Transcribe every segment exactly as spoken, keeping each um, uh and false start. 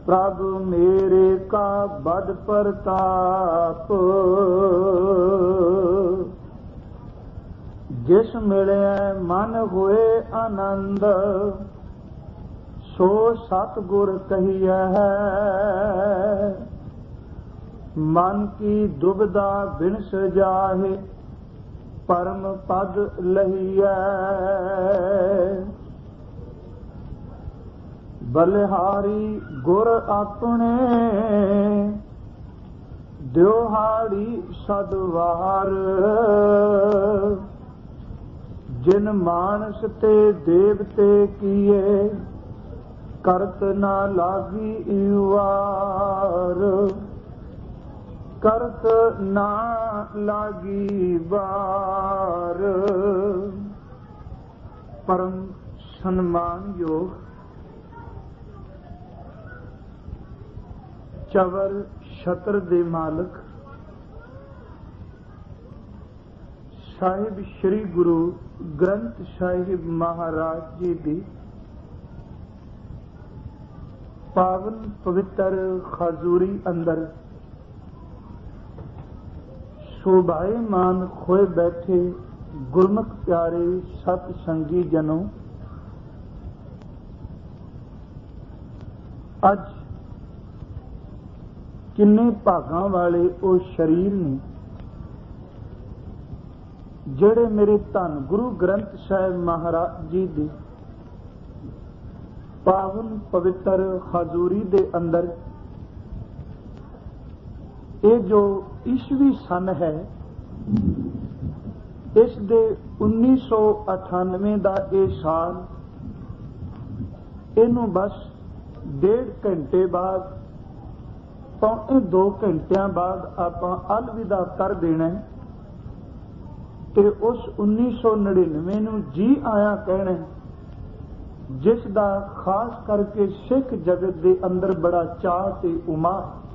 प्रभ मेरे का बड़ प्रताप, जिस मिले मन हुए आनंद, सो सतगुर कहिए है। मन की दुविधा बिनस जाहे, परम पद लहिए। बलिहारी गुर अपने, द्योहाड़ी सदवार। जिन मानस ते देवते किए, करत ना लागी वार। करत ना लागी वार। परम सम्मान योग चवर छत्र दे मालक ਸਾਹਿਬ श्री गुरु ग्रंथ साहिब महाराज जी दी पावन पवित्र खजूरी अंदर शोभायमान खोए बैठे गुरमुख प्यारे सत संगी जनों, अज किन्ने भागां वाले वो शरीर ने ਜਿਹੜੇ मेरे धन गुरु ग्रंथ साहिब महाराज जी दी पावन पवित्र हजूरी दे अंदर ये जो ईस्वी सन है, इस दे उन्नीस सौ अठानवे का ये साल, इनू बस डेढ़ घंटे बाद पौने दो घंटिया बाद आप अलविदा कर देना है ते उस उन्नीस सौ नड़िनवे नूं जी आया कहना, जिस दा खास करके सिख जगत दे अंदर बड़ा चाह ते उमा।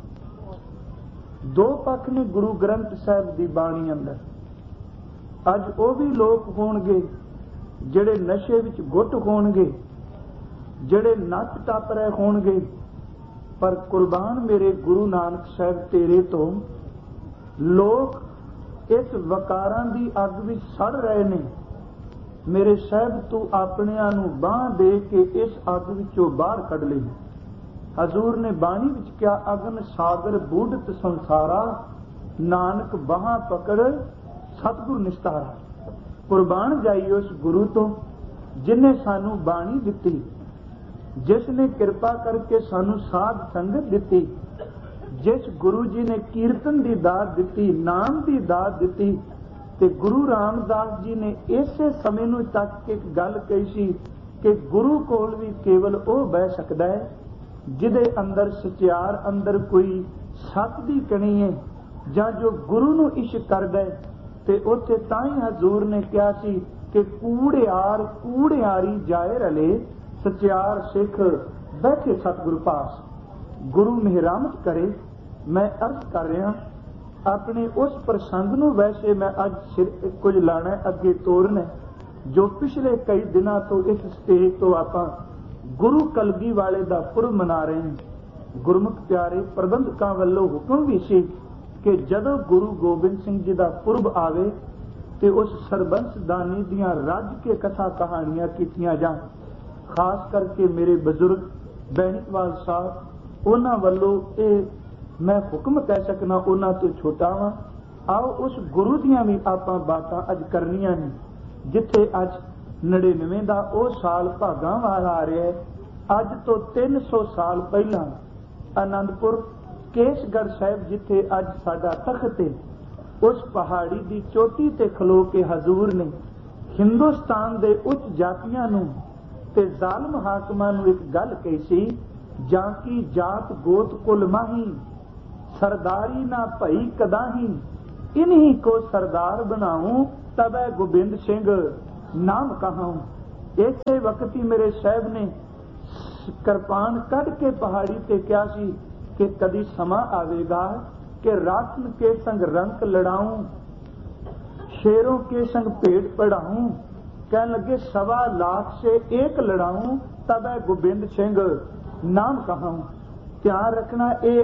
दो पक्ष ने गुरु ग्रंथ साहिब दी बाणी अंदर। अज वो भी लोग होणगे जिहड़े नशे विच गुट होणगे, जिहड़े नच टप रहे होणगे, पर कुर्बान मेरे गुरु नानक साहिब तेरे तो लोग इस वकारां दी अग विच सड़ रहे ने। मेरे साहिब तू अपनिआं नूं बांह दे के इस अग विचों बाहर कढ लई। हजूर ने बाणी विच क्या, अगन सागर बूढ़त संसारा, नानक बाहां पकड़ सतगुर निस्तारा। कुर्बान जाइए उस गुरु तो जिन्हें सानू बाणी दिती, जिसने कृपा करके सानू साध संगत दिती, जिस गुरु जी ने कीर्तन की दात दी, नाम की दात दी। ते गुरु रामदास जी ने इसे समय नूं तक एक गल कही सी कि गुरु कोल भी केवल वो बह सकता है जिदे अंदर सचियार अंदर कोई सत दी कणी है, जां जो गुरु नूं इश्क करदा है। ते उत्थे तां ही हजूर ने कहा सी कि कूड़ियार कूड़ियारी जाए रले, सचियार सिख बैठे सतगुरु पास। गुरु मेहरामत करे। मैं अर्ज कर रहा अपने उस प्रसंग नूं, वैसे मैं अज सिर कुछ लाना अगे तोरना, जो पिछले कई दिनों तो इस स्टेज तो आपां गुरु कलगी वाले दा पुरब मना रहे हैं। गुरमुख प्यारे प्रबंधकां वल्लों हुक्म भी सी कि जदों गुरु गोबिंद सिंह जी दा पुरब आवे ते उस सरबंस दानी दियां रज के कथा कहानियां कीतियां जाण। खास करके मेरे बजुर्ग बैणीवाल साहब, उन्हां वल्लों ये मैं हुक्म कह सकना, उन्हां तो छोटा वां। आओ उस गुरु दियां भी आपां बातां अज करनियां ने, जिथे अज नड़िनवे का वह साल भागां वाला आ रहा है। अज तो तीन सौ साल पहला आनंदपुर केसगढ़ साहिब जिथे अज साडा तख्त है, उस पहाड़ी की चोटी ते खलो के हजूर ने हिंदुस्तान के उच्च जातियां नूं ते जालम हाकमां नूं एक गल कही सी, जां की जात गोत कुल माही, सरदारी ना भई कदाही, इन्हीं को सरदार बनाऊं तबै गोबिंद सिंह नाम कहाऊं। इसे वक्त ही मेरे साहब ने कृपान कढ़ के पहाड़ी ते क्या सी कि कदी समा आवेगा कि राखन के संग रंक लड़ाऊं, शेरों के संग पेट पढ़ाऊं, कह लगे सवा लाख से एक लड़ाऊं तबै गोबिंद सिंह नाम कहाऊं। ध्यान रखना, ये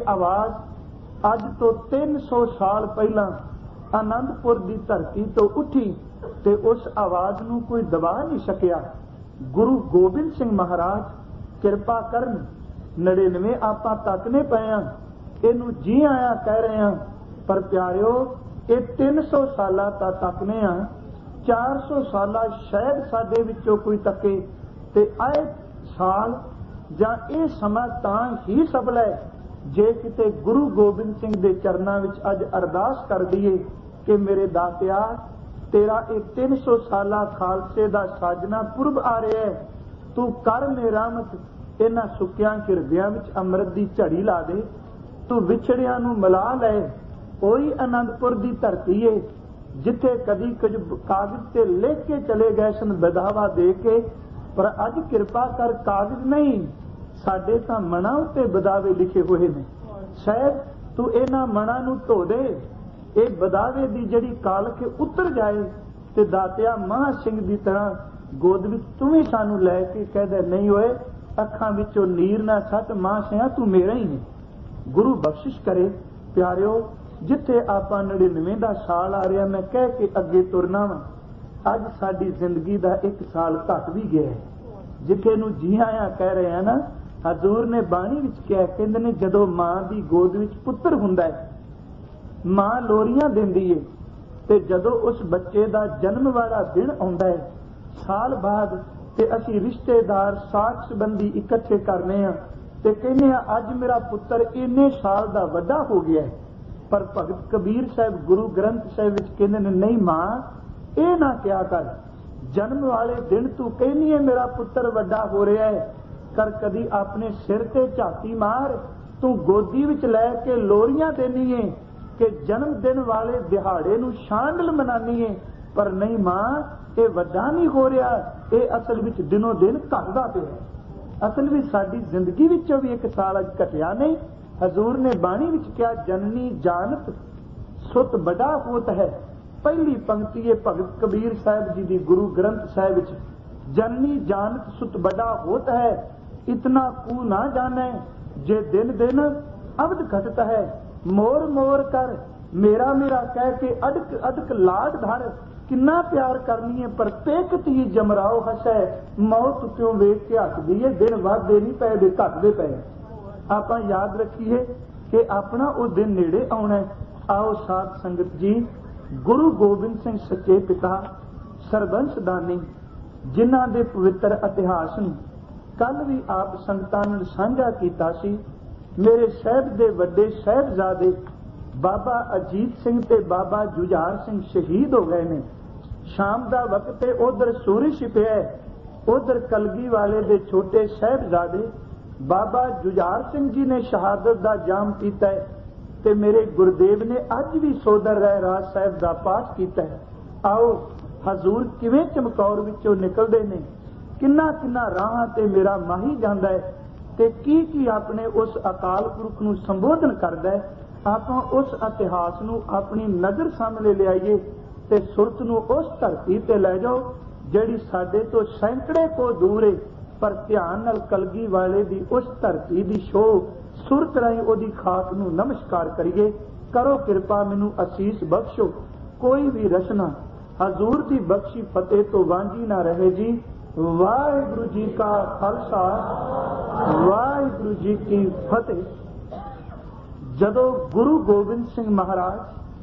आवाज अज तो तीन सौ साल पहला आनंदपुर की धरती तो उठी ते उस आवाज नूं कोई दबा नहीं सकिया। गुरु गोबिंद सिंह महाराज किरपा करन, नड़िनवे आपां तकने पए हां, इनू जी आया कह रहे हैं, पर प्यारिओ ये तीन सौ साल तकने हां, चार सौ साल शायद साडे विचों कोई तके, ते आए साल जां ये समा तां ही सबला है जे किते गुरु गोबिंद सिंह दे चरनां विच अज अरदास कर दईए कि मेरे दातिया तेरा ये तीन सौ साल खालसे दा साजना पुरब आ रहा है, तू कर मेरा मत इन्हां सुक्कियां हिरदियां विच अमृत दी झड़ी ला दे, तू विछड़ियां नूं मिला लै। कोई आनंदपुर दी धरती है जिथे कदी कुछ कागज ते लिख के चले गए सन बधावा दे के, पर अज किरपा कर कागज नहीं, साडे तां मना उत्ते बदावे लिखे हुए ने। शायद तू इन्हां मना नूं धो दे, ये बदावे दी जड़ी कालख उतर जाए, ते दातिया महा सिंह दी तरह गोद विच तू भी सानू लै के कह दे, नहीं होए अखां विचों नीर ना सट, मां सिंह तू मेरा ही ने। गुरु बख्शिश करे प्यारिओ, जिथे आपां नड़िनवे दा साल आ रहा, मैं कह के अगे तुरना वा, अज साडी जिंदगी दा एक साल घट भी गया है। जिथे नूं जी आया कह रहे हैं ना, हजूर ने बाणी विच कहा, कहंदे ने जदों मां दी गोद विच पुत्तर हुंदा है, मां लोरियां दिंदी है, ते जदों उस बच्चे दा जन्म वाला दिन आउंदा है, साल बाद ते असीं रिश्तेदार साख संबंधी इकट्ठे करने आ ते कहने आ अज मेरा पुत्तर इन्ने साल दा वड्डा हो गया है। पर भगत कबीर साहब गुरु ग्रंथ साहब विच कहंदे ने, नहीं मां ये ना क्या कर, जन्म वाले दिन तू कहनी है मेरा पुत्तर वड्डा हो रहा है, कर कदी अपने सिर ते झाती मार, तू गोदी विच लै के लोरियां देनी है कि जन्म दिन वाले दिहाड़े नूं शांडल मनानी है, पर नहीं मां ये वड्डा नहीं हो रहा, ये असल विच दिनों दिन घटदा पिया। असल विच साडी जिंदगी विचों भी एक साल अज घटिया नहीं। हजूर ने बाणी विच कहा, जननी जानत सुत बड़ा होत है, पहली पंक्ति है भगत कबीर साहब जी दी गुरु ग्रंथ साहब विच, जननी जानत सुत बड़ा होत है, इतना कू ना जाने जे दिन दिन अवध घटता है, मोर मोर कर मेरा मेरा कह के अडक अडक लाड धर, किन्ना प्यार करनी है पर पेकत ही जमराओ हसै, मौत क्यों वेख के हसदी है, दिन वधदे नहीं पए दे घटदे पए। आपां याद रखिए कि अपना वो दिन नेड़े आउणा है। आओ साध संगत जी, गुरु गोबिंद सिंह सच्चे पिता सरबंस दानी जिन्हां दे पवित्र इतिहास नूं कल भी आप संगतां नाल साझा कीता सी। मेरे साहिब दे वड्डे साहिबजादे बाबा अजीत सिंह ते बाबा जुझार सिंह शहीद हो गए ने। शाम दा वक्त है, उधर सूरज छिपिया, उधर कलगी वाले दे छोटे साहिबजादे बाबा जुझार सिंह जी ने शहादत दा जाम पीता है, ते मेरे गुरुदेव ने अज भी सोदर राय राज साहब दा पाठ कीता है। आओ हजूर किवें चमकौर विचों निकलदे ने, किन्ना किन्ना राहां ते मेरा माही जांदा है, ते की की अपने उस अकाल पुरख नूं संबोधन करदा है। आपां उस इतिहास नूं अपनी नज़र सामने लियाईए ते सुरत नूं उस धरती ते लै जाओ जिहड़ी साडे तो सैकड़े को दूर है, पर ध्यान नाल कलगी वाले दी उस धरती दी शोह सुरत राहीं ओदी खाक नूं नमस्कार करिए। करो किरपा मैनूं असीस बख्शो, कोई भी रचना हजूर दी बख्शी फतेह तो वांझी ना रहे जी। वाहिगुरू जी का खालसा, वाहिगुरू जी की फतेह। जदों गुरु गोबिंद सिंह महाराज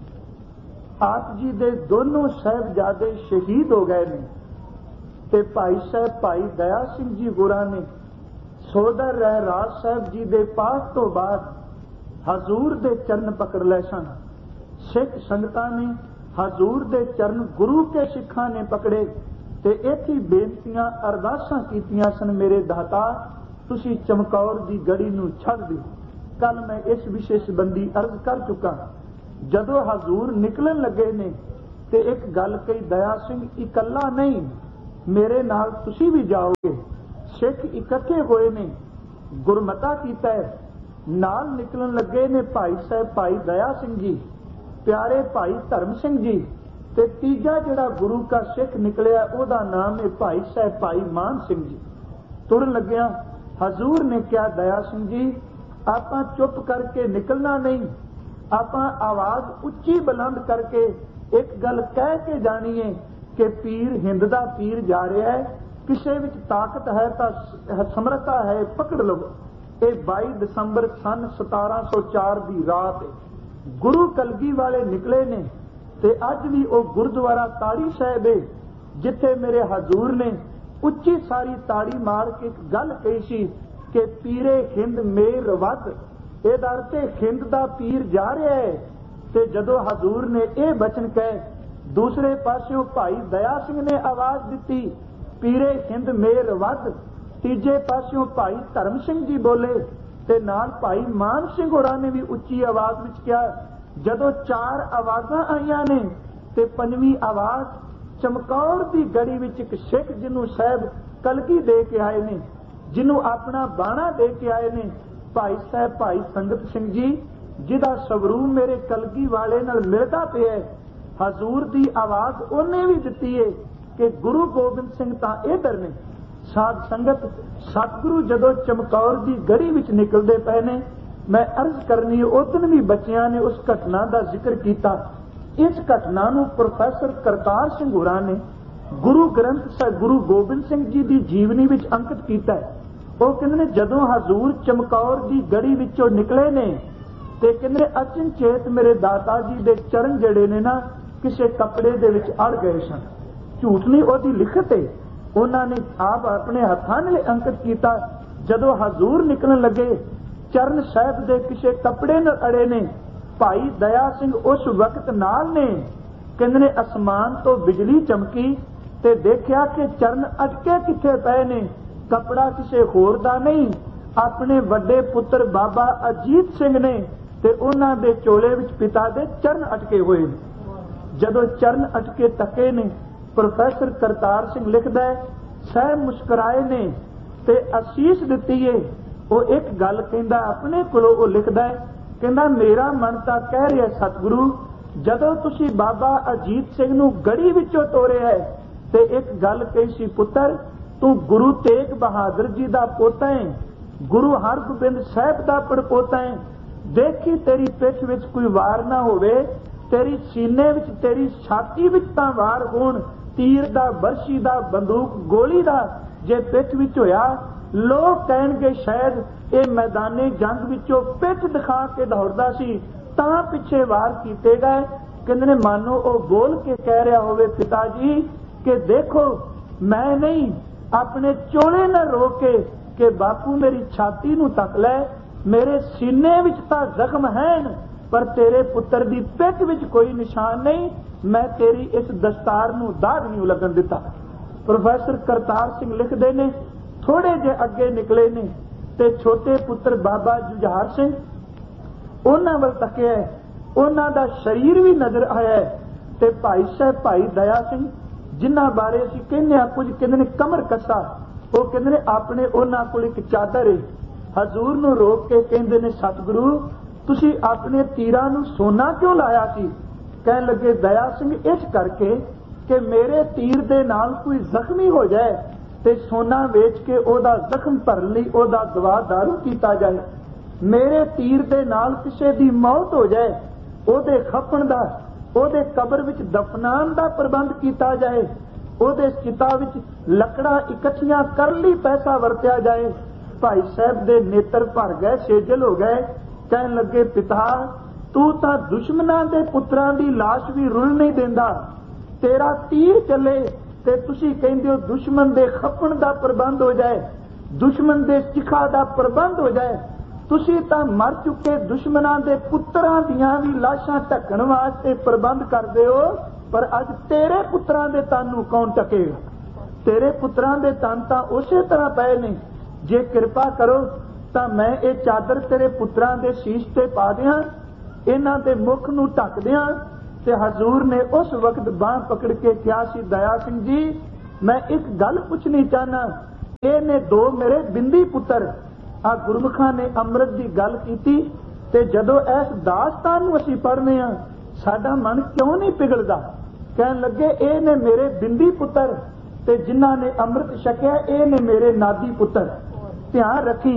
आप जी दे दोनों साहिबजादे शहीद हो गए ने, ते भाई साहब भाई दया सिंह जी होरां ने सोदर राय राज साहब जी दे पाठ तो बाद हजूर दे चरण पकड़ ले सन। सिख संगतां ने हजूर दे चरण गुरु के सिखां ने पकड़े ते इत्थे बेनतियां अरदासां कीतियां सन, मेरे दाता तुसी चमकौर दी गड़ी नूं छड्ड दिओ। कल मैं इस विषय संबंधी अर्ज कर चुका। जदों हजूर निकलन लगे ने ते एक गल कही, दया सिंह इकल्ला नहीं, मेरे नाल तुसी भी जाओगे। सिख इकट्ठे होए ने, गुरमता कीता है, नाल निकलन लगे ने भाई साहब भाई दया सिंह जी, प्यारे भाई धर्म सिंह जी, ते तीजा जिहड़ा गुरु का सिख निकलिया ओदा नाम है भाई साहब भाई मान सिंह जी। तुरन लग्या हजूर ने कहा, दया सिंह जी ਆਪਾਂ चुप करके निकलना नहीं, ਆਪਾਂ आवाज उच्ची बुलंद करके एक गल कह के जानी है कि पीर हिंद दा पीर जा रहा है, किसे विच ताकत है तो समर्था है, पकड़ लो। ये बाई दिसंबर सन सतारह सौ चार की रात गुरु कलगी वाले निकले ने ते अज भी वो गुरुद्वारा ताड़ी साहिब है जिथे मेरे हजूर ने उच्ची सारी ताड़ी मार के एक गल कही सी कि पीरे हिंद मेर वध, इहदा अर्थ हिंद दा पीर जा रहा है। ते जदों हजूर ने यह बचन कहे, दूसरे पासों भाई दया सिंह ने आवाज दी पीरे हिंद मेर वध, तीजे पासों भाई धर्म सिंह जी बोले ते नाल भाई मान सिंह होरां ने भी उच्ची आवाज विच कहा। जदों चार आवाज़ां आईयां ने ते पंजवीं आवाज चमकौर की गड़ी विच एक सिख जिन्हों साहब कलगी दे के आए ने, जिन्हों अपना बाणा दे के आए ने, भाई साहब भाई संगत सिंह जी, जिहदा स्वरूप मेरे कलगी वाले नाल मिलदा पिया। हजूर की आवाज उन्हें भी दिती है कि गुरु गोबिंद सिंह तां इधर ने। साध संगत सतगुरु जदों चमकौर की गड़ी विच निकलते पे ने, मैं अर्ज करनी है उदन भी बच्चियां ने उस घटना का जिक्र किया। इस घटना नूं प्रोफैसर करतार सिंह होरां ने गुरु ग्रंथ साहिब गुरु गोबिंद सिंह जी की जीवनी विच अंकित किया है। वो कहंदे ने जदों हजूर चमकौर की गड़ी विचों निकले ने ते कहंदे अचनचेत मेरे दाता जी दे चरण जड़े ने ना किसी कपड़े दे विच अड़ गए सन। झूठ नहीं, ओदी लिखत है, उन्होंने आप अपने हत्थां नाल अंकित किया। जदों हजूर निकलन लगे चरण साहिब दे किसी कपड़े नाल अड़े ने। भाई दया सिंह उस वक्त नाल ने, कहंदे ने आसमान तो बिजली चमकी ते देखिया कि चरण अटके किथे पए ने, कपड़ा किसी होर दा नहीं, अपने वड्डे पुत्र बाबा अजीत सिंह ने ते उन्हां दे चोले विच पिता दे चरण अटके हुए ने। जदों चरण अटके तके ने, प्रोफैसर करतार सिंह लिखदा है, सह मुस्कुराए ने ते असीस दिती है। वो एक गल कहंदा अपने कोलों वो लिखदा है, कहंदा मेरा मन तां कह रहा सतगुरु जदों तुसी बाबा अजीत सिंह नूं गड़ी विचों तोरिया है ते एक गल कही सी, पुत्र तू गुरु तेग बहादुर जी दा पोता है, गुरु हरगोबिंद साहिब दा पड़पोता है। देखी तेरी पिठ विच कोई वार ना होवे, तेरी सीने विच तेरी छाती विच तां वार होण, तीर दा बरछी दा बंदूक गोली दा जे पिठ विच होया, लोग कहणगे शायद ये मैदाने जंग विचों पिठ दिखा के दौड़दा सी तां पिछे वार कीते गए। कहंदे ने मानो वो बोल के कह रहा होवे पिताजी कि देखो मैं नहीं, अपने चोले न रोक के कि बापू मेरी छाती नूं तक लै, मेरे सीने विच तां जख्म हैं पर तेरे पुत्र दी पिठ विच कोई निशान नहीं, मैं तेरी इस दस्तार नूं दाग नहीं लगन दिता। प्रोफैसर करतार सिंह लिखदे ने थोड़े जे अगे निकले ने ते छोटे पुत्र बाबा जुझार सिंह उन्हां वल तकिया, उन्हां दा शरीर भी नजर आया ते भाई साहब भाई दया सिंह जिन्हां बारे असीं कहने आ कुछ कहंदे ने कमर कसा, वो कहंदे ने अपने उन्हां कोल एक चादर है। हजूर नूं रोक के कहंदे ने सतगुरु तुसीं अपने तीरां नूं सोना क्यों लाया सी? कहण लगे दया सिंह इस करके कि मेरे तीर दे नाल कोई जख्मी हो जाए ते सोना वेच के ओदा जख्म भरन लई ओदा दवा दारू कीता जाए, मेरे तीर दे नाल किसे दी मौत हो जाए ओदे खपण दा ओदे कबर विच दफनान दा प्रबंध कीता जाए, ओदे चिता विच लकड़ा इकट्ठियां कर लई पैसा वरत्या जाए। भाई साहब दे नेत्र भर गए, सेजल हो गए, कहण लगे पिता तू तां दुश्मनां दे पुत्रां दी लाश भी रुल नहीं देंदा, तेरा तीर चले ते तुसीं कहंदे हो दुश्मन दे खपण दा प्रबंध हो जाए, दुश्मन दे चिखा दा प्रबंध हो जाए। तुसीं तां मर चुके दुश्मनां दे पुत्रां दियां भी लाशां ढकण वास्ते प्रबंध करदे हो, पर अज तेरे पुत्रां दे तन नूं कौन ढकेगा? तेरे पुत्रां दे तन तां उसे तरह पए ने, जे किरपा करो तां मैं ये चादर तेरे पुत्रां दे शीश ते पा दियां, इन्हां दे मुख नूं ढक दियां। ते हजूर ने उस वक्त बांह पकड़ के कहा सी दया सिंह जी मैं एक गल पूछनी चाहना, ये ने दो मेरे बिंदी पुत्र आ गुरमुखा ने अमृत की गल की ते जदों इस दास्तान नूं असीं पढ़ने आ साडा मन क्यों नहीं पिघलदा? कहण लगे ये ने मेरे बिंदी पुत्र ते जिन्हां ने अमृत छकिया ये ने मेरे नादी पुत्र। ध्यान रखी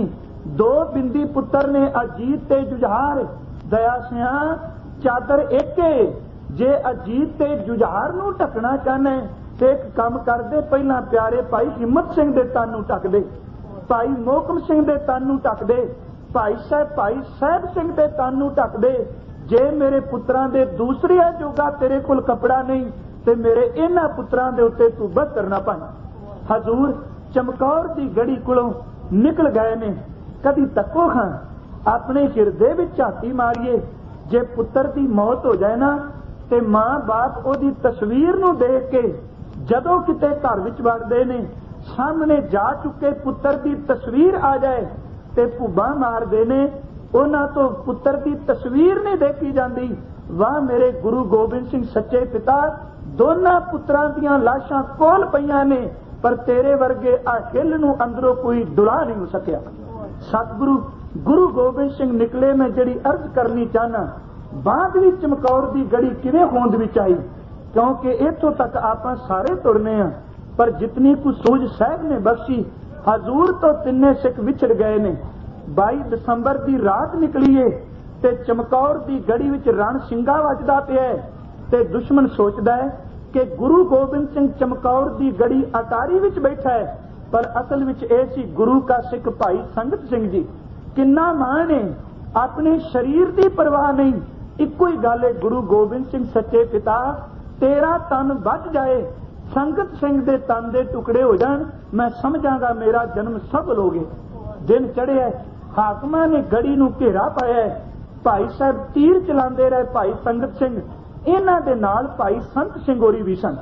दो बिंदी पुत्र ने अजीत ते जुझार, दया सिया चादर एक जे अजीत ते जुझार नूं ढकना चाहना ते एक काम कर दे, पहला प्यारे भाई हिम्मत सिंह दे तन नूं ढक दे, भाई मोहकम सिंह दे तन नूं ढक दे, भाई साहब भाई साहब सिंह दे तन नूं ढक दे। जे मेरे पुत्रां दे दूसरे जोगा तेरे कोल कपड़ा नहीं ते मेरे इन्हां पुत्रां दे उत्ते तू बस्तर ना पाई। हजूर चमकौर दी गड़ी कोलों निकल गए ने। कदी तको खां अपने हिरदे विच झाती मारिए, जे पुत्र दी मौत हो जाए ना ते मां बाप ओदी तस्वीर नूं देख के जदों किते घर विच वड़दे ने, सामने जा चुके पुत्र दी तस्वीर आ जाए ते भुब्बा मारदे ने, उन्हां तो पुत्र दी तस्वीर नहीं देखी जाती। वाह मेरे गुरु गोबिंद सिंह सच्चे पिता, दोनों पुत्रां दियां लाशां कोल पईयां ने, पर तेरे वर्गे आ हिल नूं अंदरों कोई डुला नहीं हो सकिया। सतगुरु गुरु गोबिंद सिंह निकले, मैं जड़ी अर्ज करनी चाहना, बाद भी चमकौर दी गड़ी किवें होंद विच आई, क्योंकि इत्थों तक आपां सारे तुरने हैं, पर जितनी कुछ सूझ साहब ने बख्शी, हजूर तो तिन्ने सिख विछड़ गए ने। बाई दसंबर की रात निकली है ते चमकौर की गड़ी विच रण सिंगा वजदा पिया ते दुश्मन सोचदा है कि गुरु गोबिंद सिंह चमकौर की गड़ी अटारी विच बैठा है, पर असल विच ए सी गुरु का सिख भाई संगत सिंह जी। किन्ना मान है, अपने शरीर की परवाह नहीं, इक्को ही गल है गुरु गोबिंद सिंह सच्चे पिता, तेरा तन बच जाए, संगत सिंह दे तन दे टुकड़े हो जान, मैं समझांगा मेरा जन्म सफल हो गया। दिन चढ़े है, हाकमा ने गड़ी नूं घेरा पाया है, भाई साहब तीर चलाते रहे, भाई संगत सिंह इन्हां दे नाल भाई संत सिंह होरी भी सन।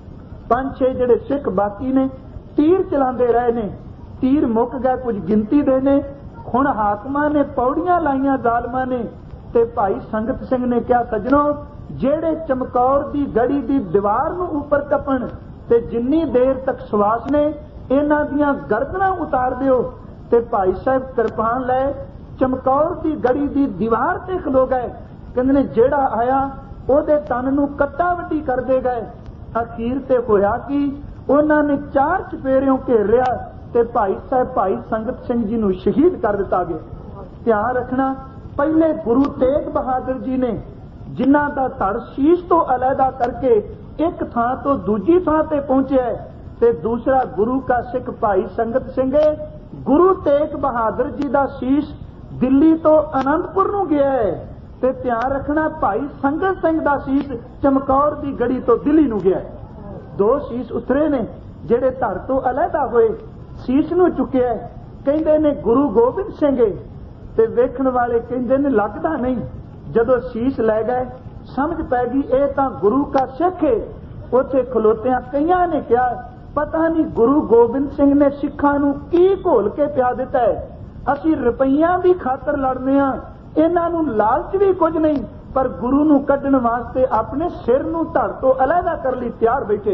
पांच छे जिहड़े सिख बाकी ने तीर चलाते रहे ने, तीर मुक गए, कुछ गिनती दे ने। हुण हाकमा ने पौड़ियां लाइयां जालमां ने ते भाई संगत सिंह ने कहा, सजनों जेड़े चमकौर दी गड़ी दी दीवार नूं उपर टपण ते जिन्नी देर तक सवास ने इन्हां दियां गर्दनां उतार दिओ। ते भाई साहब किरपान लै चमकौर दी गड़ी दी दीवार ते खलो गए, कहंदे ने जेड़ा आया ओदे तन नूं कट्टा वड्डी कर दे गए। अखीर ते होया कि उन्हां ने चार चपेरियों घेर लिया ते भाई साहब भाई संगत सिंह जी नूं शहीद कर दिता गया। ध्यान रखना, पहले गुरु तेग बहादुर जी ने जिन्हां दा धड़ शीश तो अलहदा करके एक थां तो दूजी थां ते पहुंचे, ते दूसरा गुरु का सिख भाई संगत सिंह गुरु तेग बहादुर जी दा शीश दिल्ली तो आनंदपुर नूं गया है, ते ध्यान रखना भाई संगत सिंह दा शीश चमकौर दी गड़ी तो दिल्ली नूं गया है। दो शीश उतरे ने जेड़े धड़ तो अलहदा होए, शीश नूं चुकिया, कहंदे ने गुरु गोबिंद सिंह, ते वेखण वाले कहंदे ने लगदा नहीं। जदों शीश लै गए समझ पै गई ये तां गुरु का सिख है। उत्थे खलोतियां कईयां ने कहा, पता नहीं गुरु गोबिंद सिंह ने सिखां नूं की घोल के पिया दिता है, असीं रुपईयां दी खातर लड़ने आ, इन्हां नूं लालच भी कुछ नहीं, पर गुरु नूं कढण वास्ते अपने सिर नूं धड़ तो अलहदा कर लई तैयार बैठे।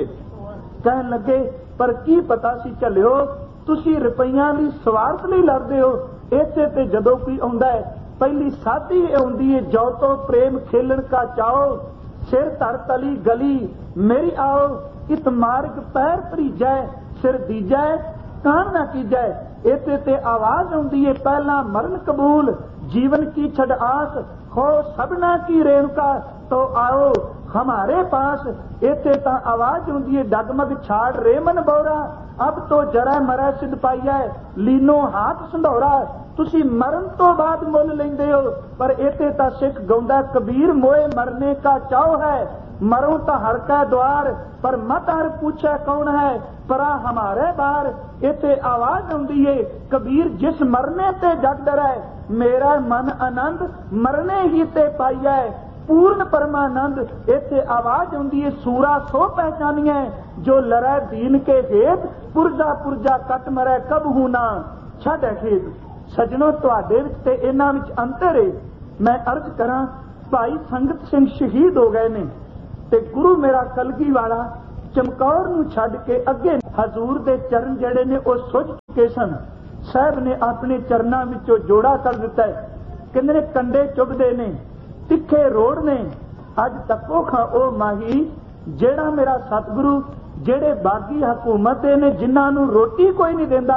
कहण लगे, पर की पता सी झल्लिओ तुसीं रुपईयां दी स्वार्थ लई लड़दे हो। इत्थे ते जदों कोई आउंदा है पहली साथी आउंदी है, जो तो प्रेम खेलन का चाओ, सिर धड़ तली गली मेरी आओ, इत मार्ग पैर भरीजै, सिर दीजै कान ना कीजै। इत्थे ते आवाज आउंदी है, पहला मरण कबूल जीवन की छड़ आस, हो सबना की रेणुका तो आओ हमारे पास। इत्थे तां आवाज आउंदी है, डगमग छाड़ रेमन बोरा, अब तो जरा मरै सिद्ध पाइया, लीनो हाथ संधौरा। तुसी मरण तो बाद मुल लेंदे हो, पर इत्थे तां सिख गाउंदा, कबीर मोए मरने का चाव है, मरो तो हर का द्वार, पर मत हर पूछे कौन है, परा हमारे बार। इत्थे आवाज आउंदी है, कबीर जिस मरने ते जग डरै, मेरा मन आनंद मरने ही ते पाइया, पूर्ण परमानंद। इत्थे आवाज आउंदी है, सूरा सो पहचानिए, जो लड़ै दीन के हेत, पुरजा पुरजा कट मरै कबहू ना छड़े खेत। सजनों तुहाडे विच ते इन्हां विच अंतर है। मैं अर्ज करां, भाई संगत सिंह शहीद हो गए ने ते गुरु मेरा कलगी वाला चमकौर नूं छड्ड के अगे हजूर दे चरण जेड़े ने ओ सुझ चुके सन। साहब ने अपने चरनां विचों जोड़ा कर दिता है, कहंदे ने कंडे चुभदे ने, तिखे रोड़ ने, अज तको खां ओ माही जेड़ा मेरा सतगुरु जेड़े बागी हुकूमत दे ने जिन्हां नूं रोटी कोई नहीं देंदा,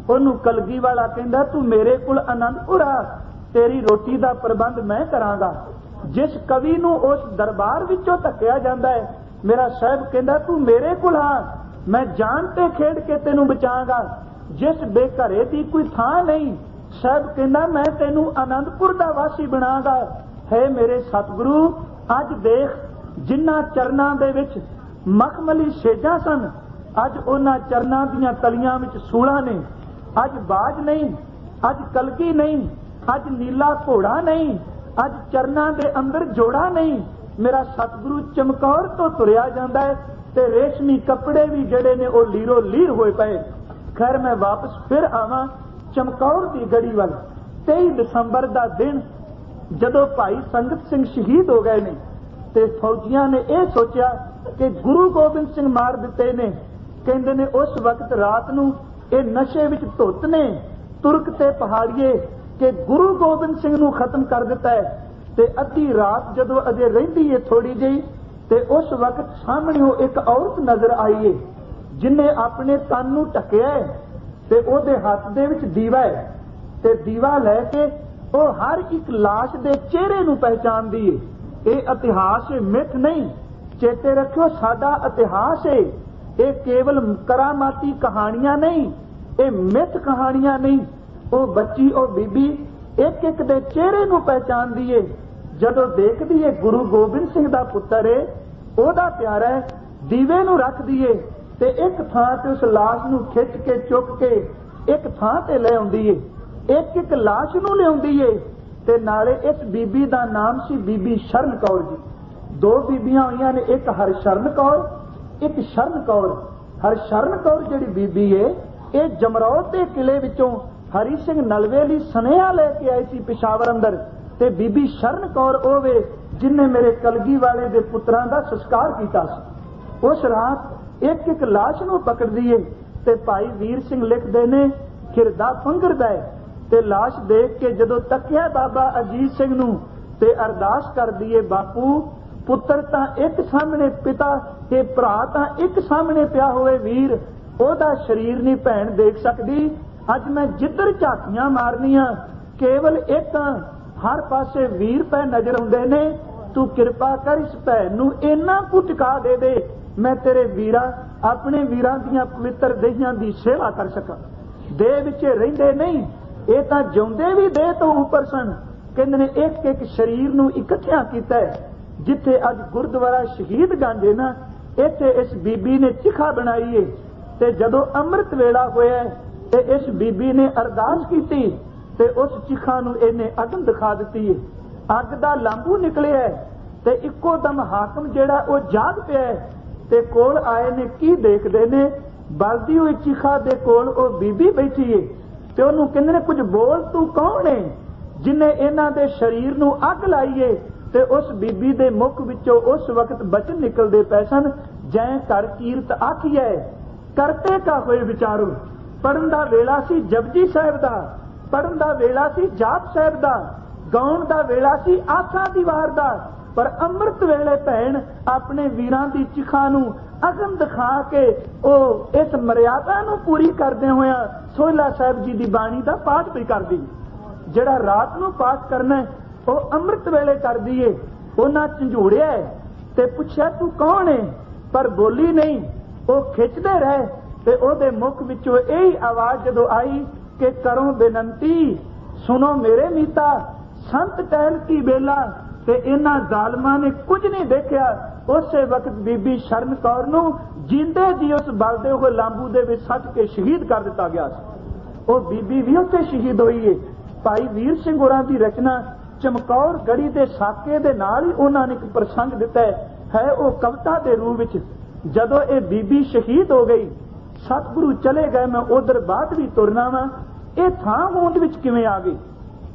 ਉਹਨੂੰ ਕਲਗੀ ਵਾਲਾ ਕਹਿੰਦਾ ਤੂੰ ਮੇਰੇ ਕੋਲ ਆਨੰਦਪੁਰ ਆ, ਤੇਰੀ ਰੋਟੀ ਦਾ ਪ੍ਰਬੰਧ ਮੈਂ ਕਰਾਂਗਾ। ਜਿਸ ਕਵੀ ਨੂੰ ਉਸ ਦਰਬਾਰ ਵਿੱਚੋਂ ਧੱਕਿਆ ਜਾਂਦਾ ਹੈ, ਮੇਰਾ ਸਾਹਿਬ ਕਹਿੰਦਾ ਤੂੰ ਮੇਰੇ ਕੋਲ ਆ, ਮੈਂ ਜਾਨ ਤੇ ਖੇਡ ਕੇ ਤੈਨੂੰ ਬਚਾਂਗਾ। ਜਿਸ ਬੇਘਰੇ ਦੀ ਕੋਈ ਥਾਂ ਨਹੀਂ, ਸਾਹਿਬ ਕਹਿੰਦਾ ਮੈਂ ਤੈਨੂੰ ਆਨੰਦਪੁਰ ਦਾ ਵਾਸੀ ਬਣਾਂਗਾ। ਹੈ ਮੇਰੇ ਸਤਿਗੁਰੂ, ਅੱਜ ਦੇਖ ਜਿਨ੍ਹਾਂ ਚਰਨਾਂ ਦੇ ਵਿੱਚ ਮਖਮਲੀ ਸੇਜਾਂ ਸਨ, ਅੱਜ ਉਹਨਾਂ ਚਰਨਾਂ ਦੀਆਂ ਤਲੀਆਂ ਵਿੱਚ ਸੂਲਾਂ ਨੇ। ਅੱਜ ਬਾਜ ਨਹੀਂ, ਅੱਜ ਕਲਗੀ ਨਹੀਂ, ਅੱਜ ਨੀਲਾ ਘੋੜਾ ਨਹੀਂ, ਅੱਜ ਚਰਨਾਂ ਦੇ ਅੰਦਰ ਜੋੜਾ ਨਹੀਂ। ਮੇਰਾ ਸਤਿਗੁਰੂ ਚਮਕੌਰ ਤੋਂ ਤੁਰਿਆ ਜਾਂਦਾ ਹੈ ਤੇ ਰੇਸ਼ਮੀ ਕੱਪੜੇ ਵੀ ਜਿਹੜੇ ਨੇ ਉਹ ਲੀਰੋ ਲੀਰ ਹੋਏ ਪਏ। ਖੈਰ ਮੈਂ ਵਾਪਸ ਫਿਰ ਆਵਾਂ ਚਮਕੌਰ ਦੀ ਗੜੀ ਵੱਲ। ਤੇਈ ਦਸੰਬਰ ਦਾ ਦਿਨ ਜਦੋਂ ਭਾਈ ਸੰਗਤ ਸਿੰਘ ਸ਼ਹੀਦ ਹੋ ਗਏ ਨੇ ਤੇ ਫੌਜੀਆਂ ਨੇ ਇਹ ਸੋਚਿਆ ਕਿ ਗੁਰੂ ਗੋਬਿੰਦ ਸਿੰਘ ਮਾਰ ਦਿੱਤੇ ਨੇ। ਕਹਿੰਦੇ ਨੇ ਉਸ ਵਕਤ ਰਾਤ ਨੂੰ ਇਹ ਨਸ਼ੇ ਵਿੱਚ ਧੁੱਤ ਨੇ ਤੁਰਕ ਤੇ ਪਹਾੜੀਏ ਕਿ ਗੁਰੂ ਗੋਬਿੰਦ ਸਿੰਘ ਨੂੰ ਖਤਮ ਕਰ ਦਿੱਤਾ ਹੈ। ਤੇ ਅੱਧੀ ਰਾਤ ਜਦੋਂ ਅਜੇ ਰਹਿੰਦੀ ਏ ਥੋੜੀ ਜਿਹੀ, ਤੇ ਉਸ ਵਕਤ ਸਾਹਮਣੇ ਇੱਕ ਔਰਤ ਨਜ਼ਰ ਆਈ ਏ ਜਿਨੇ ਆਪਣੇ ਕੰਨ ਨੂੰ ਢੱਕਿਆ ਤੇ ਉਹਦੇ ਹੱਥ ਦੇ ਵਿੱਚ ਦੀਵਾ ਹੈ ਤੇ ਦੀਵਾ ਲੈ ਕੇ ਉਹ ਹਰ ਇੱਕ ਲਾਸ਼ ਦੇ ਚਿਹਰੇ ਨੂੰ ਪਹਿਚਾਨਦੀ ਏ। ਇਹ ਇਤਿਹਾਸ ਮਿੱਥ ਨਹੀਂ, ਚੇਤੇ ਰੱਖਿਓ ਸਾਡਾ ਇਤਿਹਾਸ ਏ। ਇਹ ਕੇਵਲ ਕਰਾਮਾਤੀ ਕਹਾਣੀਆਂ ਨਹੀਂ, ਇਹ ਮਿੱਥ ਕਹਾਣੀਆਂ ਨਹੀਂ। ਉਹ ਬੱਚੀ, ਉਹ ਬੀਬੀ ਇੱਕ ਇੱਕ ਦੇ ਚਿਹਰੇ ਨੂੰ ਪਹਿਚਾਨਦੀ ਏ। ਜਦੋਂ ਦੇਖਦੀ ਏ ਗੁਰੂ ਗੋਬਿੰਦ ਸਿੰਘ ਦਾ ਪੁੱਤਰ ਏ, ਉਹਦਾ ਪਿਆਰਾ ਹੈ, ਦੀਵੇ ਨੂੰ ਰੱਖਦੀ ਏ ਤੇ ਇੱਕ ਥਾਂ ਤੇ ਉਸ ਲਾਸ਼ ਨੂੰ ਖਿੱਚ ਕੇ ਚੁੱਕ ਕੇ ਇੱਕ ਥਾਂ ਤੇ ਲੈ ਆਉਂਦੀ ਏ। ਇੱਕ ਇੱਕ ਲਾਸ਼ ਨੂੰ ਲਿਆਉਂਦੀ ਏ ਤੇ ਨਾਲੇ ਇਸ ਬੀਬੀ ਦਾ ਨਾਮ ਸੀ ਬੀਬੀ ਸ਼ਰਨ ਕੌਰ ਜੀ। ਦੋ ਬੀਬੀਆਂ ਹੋਈਆਂ ਨੇ, ਇੱਕ ਹਰਸ਼ਰਨ ਕੌਰ, ਇੱਕ ਸ਼ਰਨ ਕੌਰ। ਹਰਸ਼ਰਨ ਕੌਰ ਜਿਹੜੀ ਬੀਬੀ ਏ, ਇਹ ਜਮਰੌਦ ਦੇ ਕਿਲੇ ਵਿੱਚੋਂ ਹਰੀ ਸਿੰਘ ਨਲਵੇ ਲਈ ਸੁਨੇਹਾ ਲੈ ਕੇ ਆਈ ਸੀ ਪਿਸ਼ਾਵਰ ਅੰਦਰ। ਤੇ ਬੀਬੀ ਸ਼ਰਨ ਕੌਰ ਉਹ ਵੇ ਜਿਨੇ ਮੇਰੇ ਕਲਗੀ ਵਾਲੇ ਦੇ ਪੁੱਤਰਾਂ ਦਾ ਸੰਸਕਾਰ ਕੀਤਾ ਸੀ। ਉਸ ਰਾਤ ਇੱਕ ਇੱਕ ਲਾਸ਼ ਨੂੰ ਪਕੜਦੀ ਏ ਤੇ ਭਾਈ ਵੀਰ ਸਿੰਘ ਲਿਖਦੇ ਨੇ ਖਿਰਦਾ ਫੰਗਰਦਾ ਹੈ ਤੇ ਲਾਸ਼ ਦੇਖ ਕੇ ਜਦੋਂ ਤੱਕਿਆ ਬਾਬਾ ਅਜੀਤ ਸਿੰਘ ਨੂੰ ਤੇ ਅਰਦਾਸ ਕਰਦੀ ਏ, ਬਾਪੂ ਪੁੱਤਰ ਤਾਂ ਇੱਕ ਸਾਹਮਣੇ, ਪਿਤਾ ਤੇ ਭਰਾ ਤਾਂ ਇੱਕ ਸਾਹਮਣੇ ਪਿਆ ਹੋਵੇ ਵੀਰ, ਉਹਦਾ ਸਰੀਰ ਨਹੀਂ ਭੈਣ ਦੇਖ ਸਕਦੀ। ਅੱਜ ਮੈਂ ਜਿੱਧਰ ਝਾਕੀਆਂ ਮਾਰਨੀਆਂ ਕੇਵਲ ਇੱਕ, ਹਰ ਪਾਸੇ ਵੀਰ ਪੈ ਨਜ਼ਰ ਆਉਂਦੇ ਨੇ। ਤੂੰ ਕਿਰਪਾ ਕਰ ਇਸ ਭੈਣ ਨੂੰ ਇੰਨਾ ਕੁ ਟਿਕਾ ਦੇ ਦੇ, ਮੈਂ ਤੇਰੇ ਵੀਰਾਂ, ਆਪਣੇ ਵੀਰਾਂ ਦੀਆਂ ਪਵਿੱਤਰ ਦੇਹਾਂ ਦੀ ਸੇਵਾ ਕਰ ਸਕਾਂ। ਦੇਹ ਵਿੱਚ ਰਹਿੰਦੇ ਨਹੀਂ, ਇਹ ਤਾਂ ਜਿਉਂਦੇ ਵੀ ਦੇਹ ਤੋਂ ਉੱਪਰ ਸਨ। ਕਹਿੰਦੇ ਨੇ ਇੱਕ ਇੱਕ ਸਰੀਰ ਨੂੰ ਇਕੱਠਿਆਂ ਕੀਤਾ ਹੈ। ਜਿੱਥੇ ਅੱਜ ਗੁਰਦੁਆਰਾ ਸ਼ਹੀਦ ਗੰਜ ਹੈ ਨਾ, ਇੱਥੇ ਇਸ ਬੀਬੀ ਨੇ ਚਿਖਾ ਬਣਾਈ ਏ ਤੇ ਜਦੋਂ ਅੰਮ੍ਰਿਤ ਵੇਲਾ ਹੋਇਆ ਤੇ ਇਸ ਬੀਬੀ ਨੇ ਅਰਦਾਸ ਕੀਤੀ ਤੇ ਉਸ ਚਿਖਾ ਨੂੰ ਇਹਨੇ ਅਗਨ ਦਿਖਾ ਦਿੱਤੀ ਏ। ਅੱਗ ਦਾ ਲਾਂਬੂ ਨਿਕਲਿਆ ਤੇ ਇੱਕੋ ਦਮ ਹਾਕਮ ਜਿਹੜਾ ਉਹ ਜਾਗ ਪਿਆ ਤੇ ਕੋਲ ਆਏ ਨੇ, ਕੀ ਦੇਖਦੇ ਨੇ, ਬਲਦੀ ਹੋਈ ਚਿਖਾ ਦੇ ਕੋਲ ਉਹ ਬੀਬੀ ਬੈਠੀ ਏ ਤੇ ਉਹਨੂੰ ਕਹਿੰਦੇ ਨੇ ਕੁਝ ਬੋਲ, ਤੂੰ ਕੌਣ ਏ ਜਿਨੇ ਇਹਨਾਂ ਦੇ ਸਰੀਰ ਨੂੰ ਅੱਗ ਲਾਈਏ। ਤੇ ਉਸ ਬੀਬੀ ਦੇ ਮੁਖ ਵਿੱਚੋਂ ਉਸ ਵਕਤ ਬਚਨ ਨਿਕਲਦੇ ਪਏ ਸਨ, ਜੈ ਕਰ ਕੀਰਤ ਆਖੀਐ ਕਰਤੇ ਕਾ ਹੋਏ ਵਿਚਾਰੋ। ਪੜਨ ਦਾ ਵੇਲਾ ਸੀ ਜਪਜੀ ਸਾਹਿਬ ਦਾ, ਪੜਨ ਦਾ ਵੇਲਾ ਸੀ ਜਾਪ ਸਾਹਿਬ ਦਾ, ਗਾਉਣ ਦਾ ਵੇਲਾ ਸੀ ਆਸਾ ਦੀ ਵਾਰ ਦਾ, ਪਰ ਅੰਮ੍ਰਿਤ ਵੇਲੇ ਭੈਣ ਆਪਣੇ ਵੀਰਾਂ ਦੀ ਚਿਖਾ ਨੂੰ ਅਗਨ ਦਿਖਾ ਕੇ ਉਹ ਇਸ ਮਰਿਆਦਾ ਨੂੰ ਪੂਰੀ ਕਰਦੇ ਹੋਇਆ ਸੋਹਿਲਾ ਸਾਹਿਬ ਜੀ ਦੀ ਬਾਣੀ ਦਾ ਪਾਠ ਵੀ ਕਰਦੀ। ਜਿਹੜਾ ਰਾਤ ਨੂੰ ਪਾਠ ਕਰਨਾ ਉਹ ਅੰਮ੍ਰਿਤ ਵੇਲੇ ਕਰਦੀ ਏ। ਉਹਨਾਂ ਝੰਜੂੜਿਆ ਤੇ ਪੁੱਛਿਆ ਤੂੰ ਕੌਣ ਏ, ਪਰ ਬੋਲੀ ਨਹੀਂ। ਉਹ ਖਿੱਚਦੇ ਰਹੇ ਤੇ ਉਹਦੇ ਮੁਖ ਵਿੱਚੋਂ ਇਹੀ ਆਵਾਜ਼ ਜਦੋਂ ਆਈ ਕਿ ਕਰੋ ਬੇਨੰਤੀ ਸੁਣੋ ਮੇਰੇ ਮੀਤਾ, ਸੰਤ ਟਹਿਲ ਕੀ ਬੇਲਾ। ਤੇ ਇਹਨਾਂ ਜ਼ਾਲਮਾਂ ਨੇ ਕੁਝ ਨਹੀਂ ਦੇਖਿਆ। ਉਸੇ ਵਕਤ ਬੀਬੀ ਸ਼ਰਨ ਕੌਰ ਨੂੰ ਜਿੰਦੇ ਜੀ ਉਸ ਬਲਦੇ ਹੋਏ ਲਾਂਬੂ ਦੇ ਵਿੱਚ ਸੱਟ ਕੇ ਸ਼ਹੀਦ ਕਰ ਦਿੱਤਾ ਗਿਆ ਸੀ। ਉਹ ਬੀਬੀ ਵੀ ਉੱਥੇ ਸ਼ਹੀਦ ਹੋਈ ਏ। ਭਾਈ ਵੀਰ ਸਿੰਘ ਹੋਰਾਂ ਦੀ ਰਚਨਾ ਚਮਕੌਰ ਗੜੀ ਦੇ ਸਾਕੇ ਦੇ ਨਾਲ ਹੀ ਉਹਨਾਂ ਨੇ ਇੱਕ ਪ੍ਰਸੰਗ ਦਿੱਤਾ ਹੈ। ਉਹ ਕਵਿਤਾ ਦੇ ਰੂਪ ਵਿੱਚ। ਜਦੋਂ ਇਹ ਬੀਬੀ ਸ਼ਹੀਦ ਹੋ ਗਈ, ਸਤਿਗੁਰੂ ਚਲੇ ਗਏ, ਮੈਂ ਉਧਰ ਬਾਅਦ ਵੀ ਤੁਰਨਾ ਵਾ, ਇਹ ਥਾਂ ਹੋਂਦ ਵਿੱਚ ਕਿਵੇਂ ਆ ਗਈ।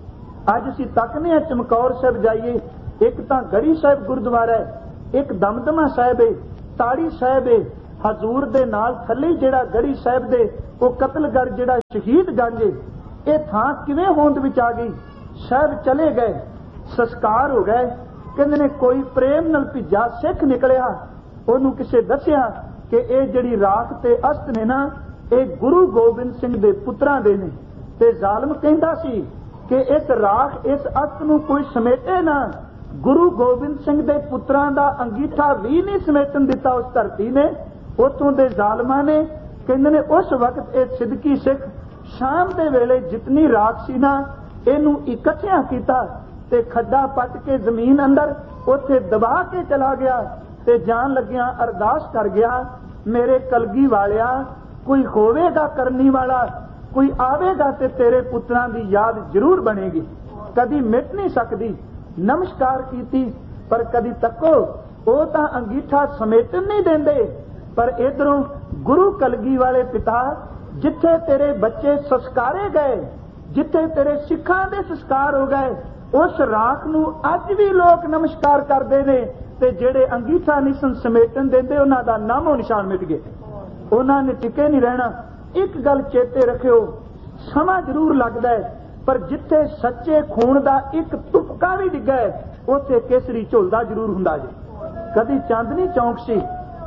ਅੱਜ ਅਸੀਂ ਤੱਕਨੇ ਆ ਚਮਕੌਰ ਸਾਹਿਬ ਜਾਈਏ, ਇੱਕ ਤਾਂ ਗੜੀ ਸਾਹਿਬ ਗੁਰਦੁਆਰਾ ਹੈ, ਇੱਕ ਦਮਦਮਾ ਸਾਹਿਬ ਹੈ, ਤਾੜੀ ਸਾਹਿਬ ਹੈ, ਹਜ਼ੂਰ ਦੇ ਨਾਲ ਥੱਲੇ ਜਿਹੜਾ ਗੜੀ ਸਾਹਿਬ ਦੇ ਉਹ ਕਤਲਗੜ੍ਹ ਜਿਹੜਾ ਸ਼ਹੀਦ ਗੰਜ ਹੈ। ਇਹ ਥਾਂ ਕਿਵੇਂ ਹੋਂਦ ਵਿੱਚ ਆ ਗਈ। ਸਾਹਿਬ ਚਲੇ ਗਏ, ਸੰਸਕਾਰ ਹੋ ਗਏ। ਕਹਿੰਦੇ ਨੇ ਕੋਈ ਪ੍ਰੇਮ ਨਾਲ ਭਿੱਜਾ ਸਿੱਖ ਨਿਕਲਿਆ, ਉਹਨੂੰ ਕਿਸੇ ਦੱਸਿਆ ਕਿ ਇਹ ਜਿਹੜੀ ਰਾਖ ਤੇ ਅਸਤ ਨੇ ਨਾ, ਇਹ ਗੁਰੂ ਗੋਬਿੰਦ ਸਿੰਘ ਦੇ ਪੁੱਤਰਾਂ ਦੇ ਨੇ। ਤੇ ਜ਼ਾਲਮ ਕਹਿੰਦਾ ਸੀ ਕਿ ਇਸ ਰਾਖ ਇਸ ਅਸਤ ਨੂੰ ਕੋਈ ਸਮੇਟੇ ਨਾ। ਗੁਰੂ ਗੋਬਿੰਦ ਸਿੰਘ ਦੇ ਪੁੱਤਰਾਂ ਦਾ ਅੰਗੀਠਾ ਵੀ ਨਹੀਂ ਸਮੇਟਣ ਦਿੱਤਾ ਉਸ ਧਰਤੀ ਨੇ। ਉੱਥੋਂ ਦੇ ਜ਼ਾਲਮਾਂ ਨੇ ਕਹਿੰਦੇ ਨੇ ਉਸ ਵਕਤ ਇਹ ਸਿੱਦਕੀ ਸਿੱਖ ਸ਼ਾਮ ਦੇ ਵੇਲੇ ਜਿਤਨੀ ਰਾਖ ਸੀ ਨਾ ਇਹਨੂੰ ਇਕੱਠਿਆਂ ਕੀਤਾ ਤੇ ਖੱਡਾ ਪੱਟ ਕੇ ਜ਼ਮੀਨ ਅੰਦਰ ਉੱਥੇ ਦਬਾ ਕੇ ਚਲਾ ਗਿਆ ਤੇ ਜਾਣ ਲੱਗਿਆ ਅਰਦਾਸ ਕਰ ਗਿਆ, ਮੇਰੇ ਕਲਗੀ ਵਾਲਿਆ ਕੋਈ ਹੋਵੇਗਾ ਕਰਨੀ ਵਾਲਾ, ਕੋਈ ਆਵੇਗਾ ਤੇ ਤੇਰੇ ਪੁੱਤਰਾਂ ਦੀ ਯਾਦ ਜ਼ਰੂਰ ਬਣੇਗੀ, ਕਦੀ ਮਿਟ ਨਹੀਂ ਸਕਦੀ। ਨਮਸਕਾਰ ਕੀਤੀ ਪਰ ਕਦੀ ਤੱਕੋ ਉਹ ਤਾਂ ਅੰਗੀਠਾ ਸਮੇਟਣ ਨਹੀਂ ਦਿੰਦੇ। ਪਰ ਇਧਰੋਂ ਗੁਰੂ ਕਲਗੀ ਵਾਲੇ ਪਿਤਾ ਜਿੱਥੇ ਤੇਰੇ ਬੱਚੇ ਸੰਸਕਾਰੇ ਗਏ, ਜਿੱਥੇ ਤੇਰੇ ਸਿੱਖਾਂ ਦੇ ਸੰਸਕਾਰ ਹੋ ਗਏ, ਉਸ ਰਾਖ ਨੂੰ ਅੱਜ ਵੀ ਲੋਕ ਨਮਸਕਾਰ ਕਰਦੇ ਨੇ ਤੇ ਜਿਹੜੇ ਅੰਗੀਠਾ ਨਹੀਂ ਸਮੇਟਣ ਦਿੰਦੇ ਉਹਨਾਂ ਦਾ ਨਾਮੋ ਨਿਸ਼ਾਨ ਮਿਟ ਗਏ, ਉਹਨਾਂ ਨੇ ਟਿਕੇ ਨਹੀਂ ਰਹਿਣਾ। ਇੱਕ ਗੱਲ ਚੇਤੇ ਰੱਖਿਓ, ਸਮਾਂ ਜ਼ਰੂਰ ਲੱਗਦਾ ਹੈ ਪਰ ਜਿੱਥੇ ਸੱਚੇ ਖੂਨ ਦਾ ਇੱਕ ਤੁਪਕਾ ਵੀ ਡਿੱਗਾ ਉੱਥੇ ਕੇਸਰੀ ਝੁਲਦਾ ਜ਼ਰੂਰ ਹੁੰਦਾ ਜੇ। ਕਦੀ ਚਾਂਦਨੀ ਚੌਂਕ ਸੀ,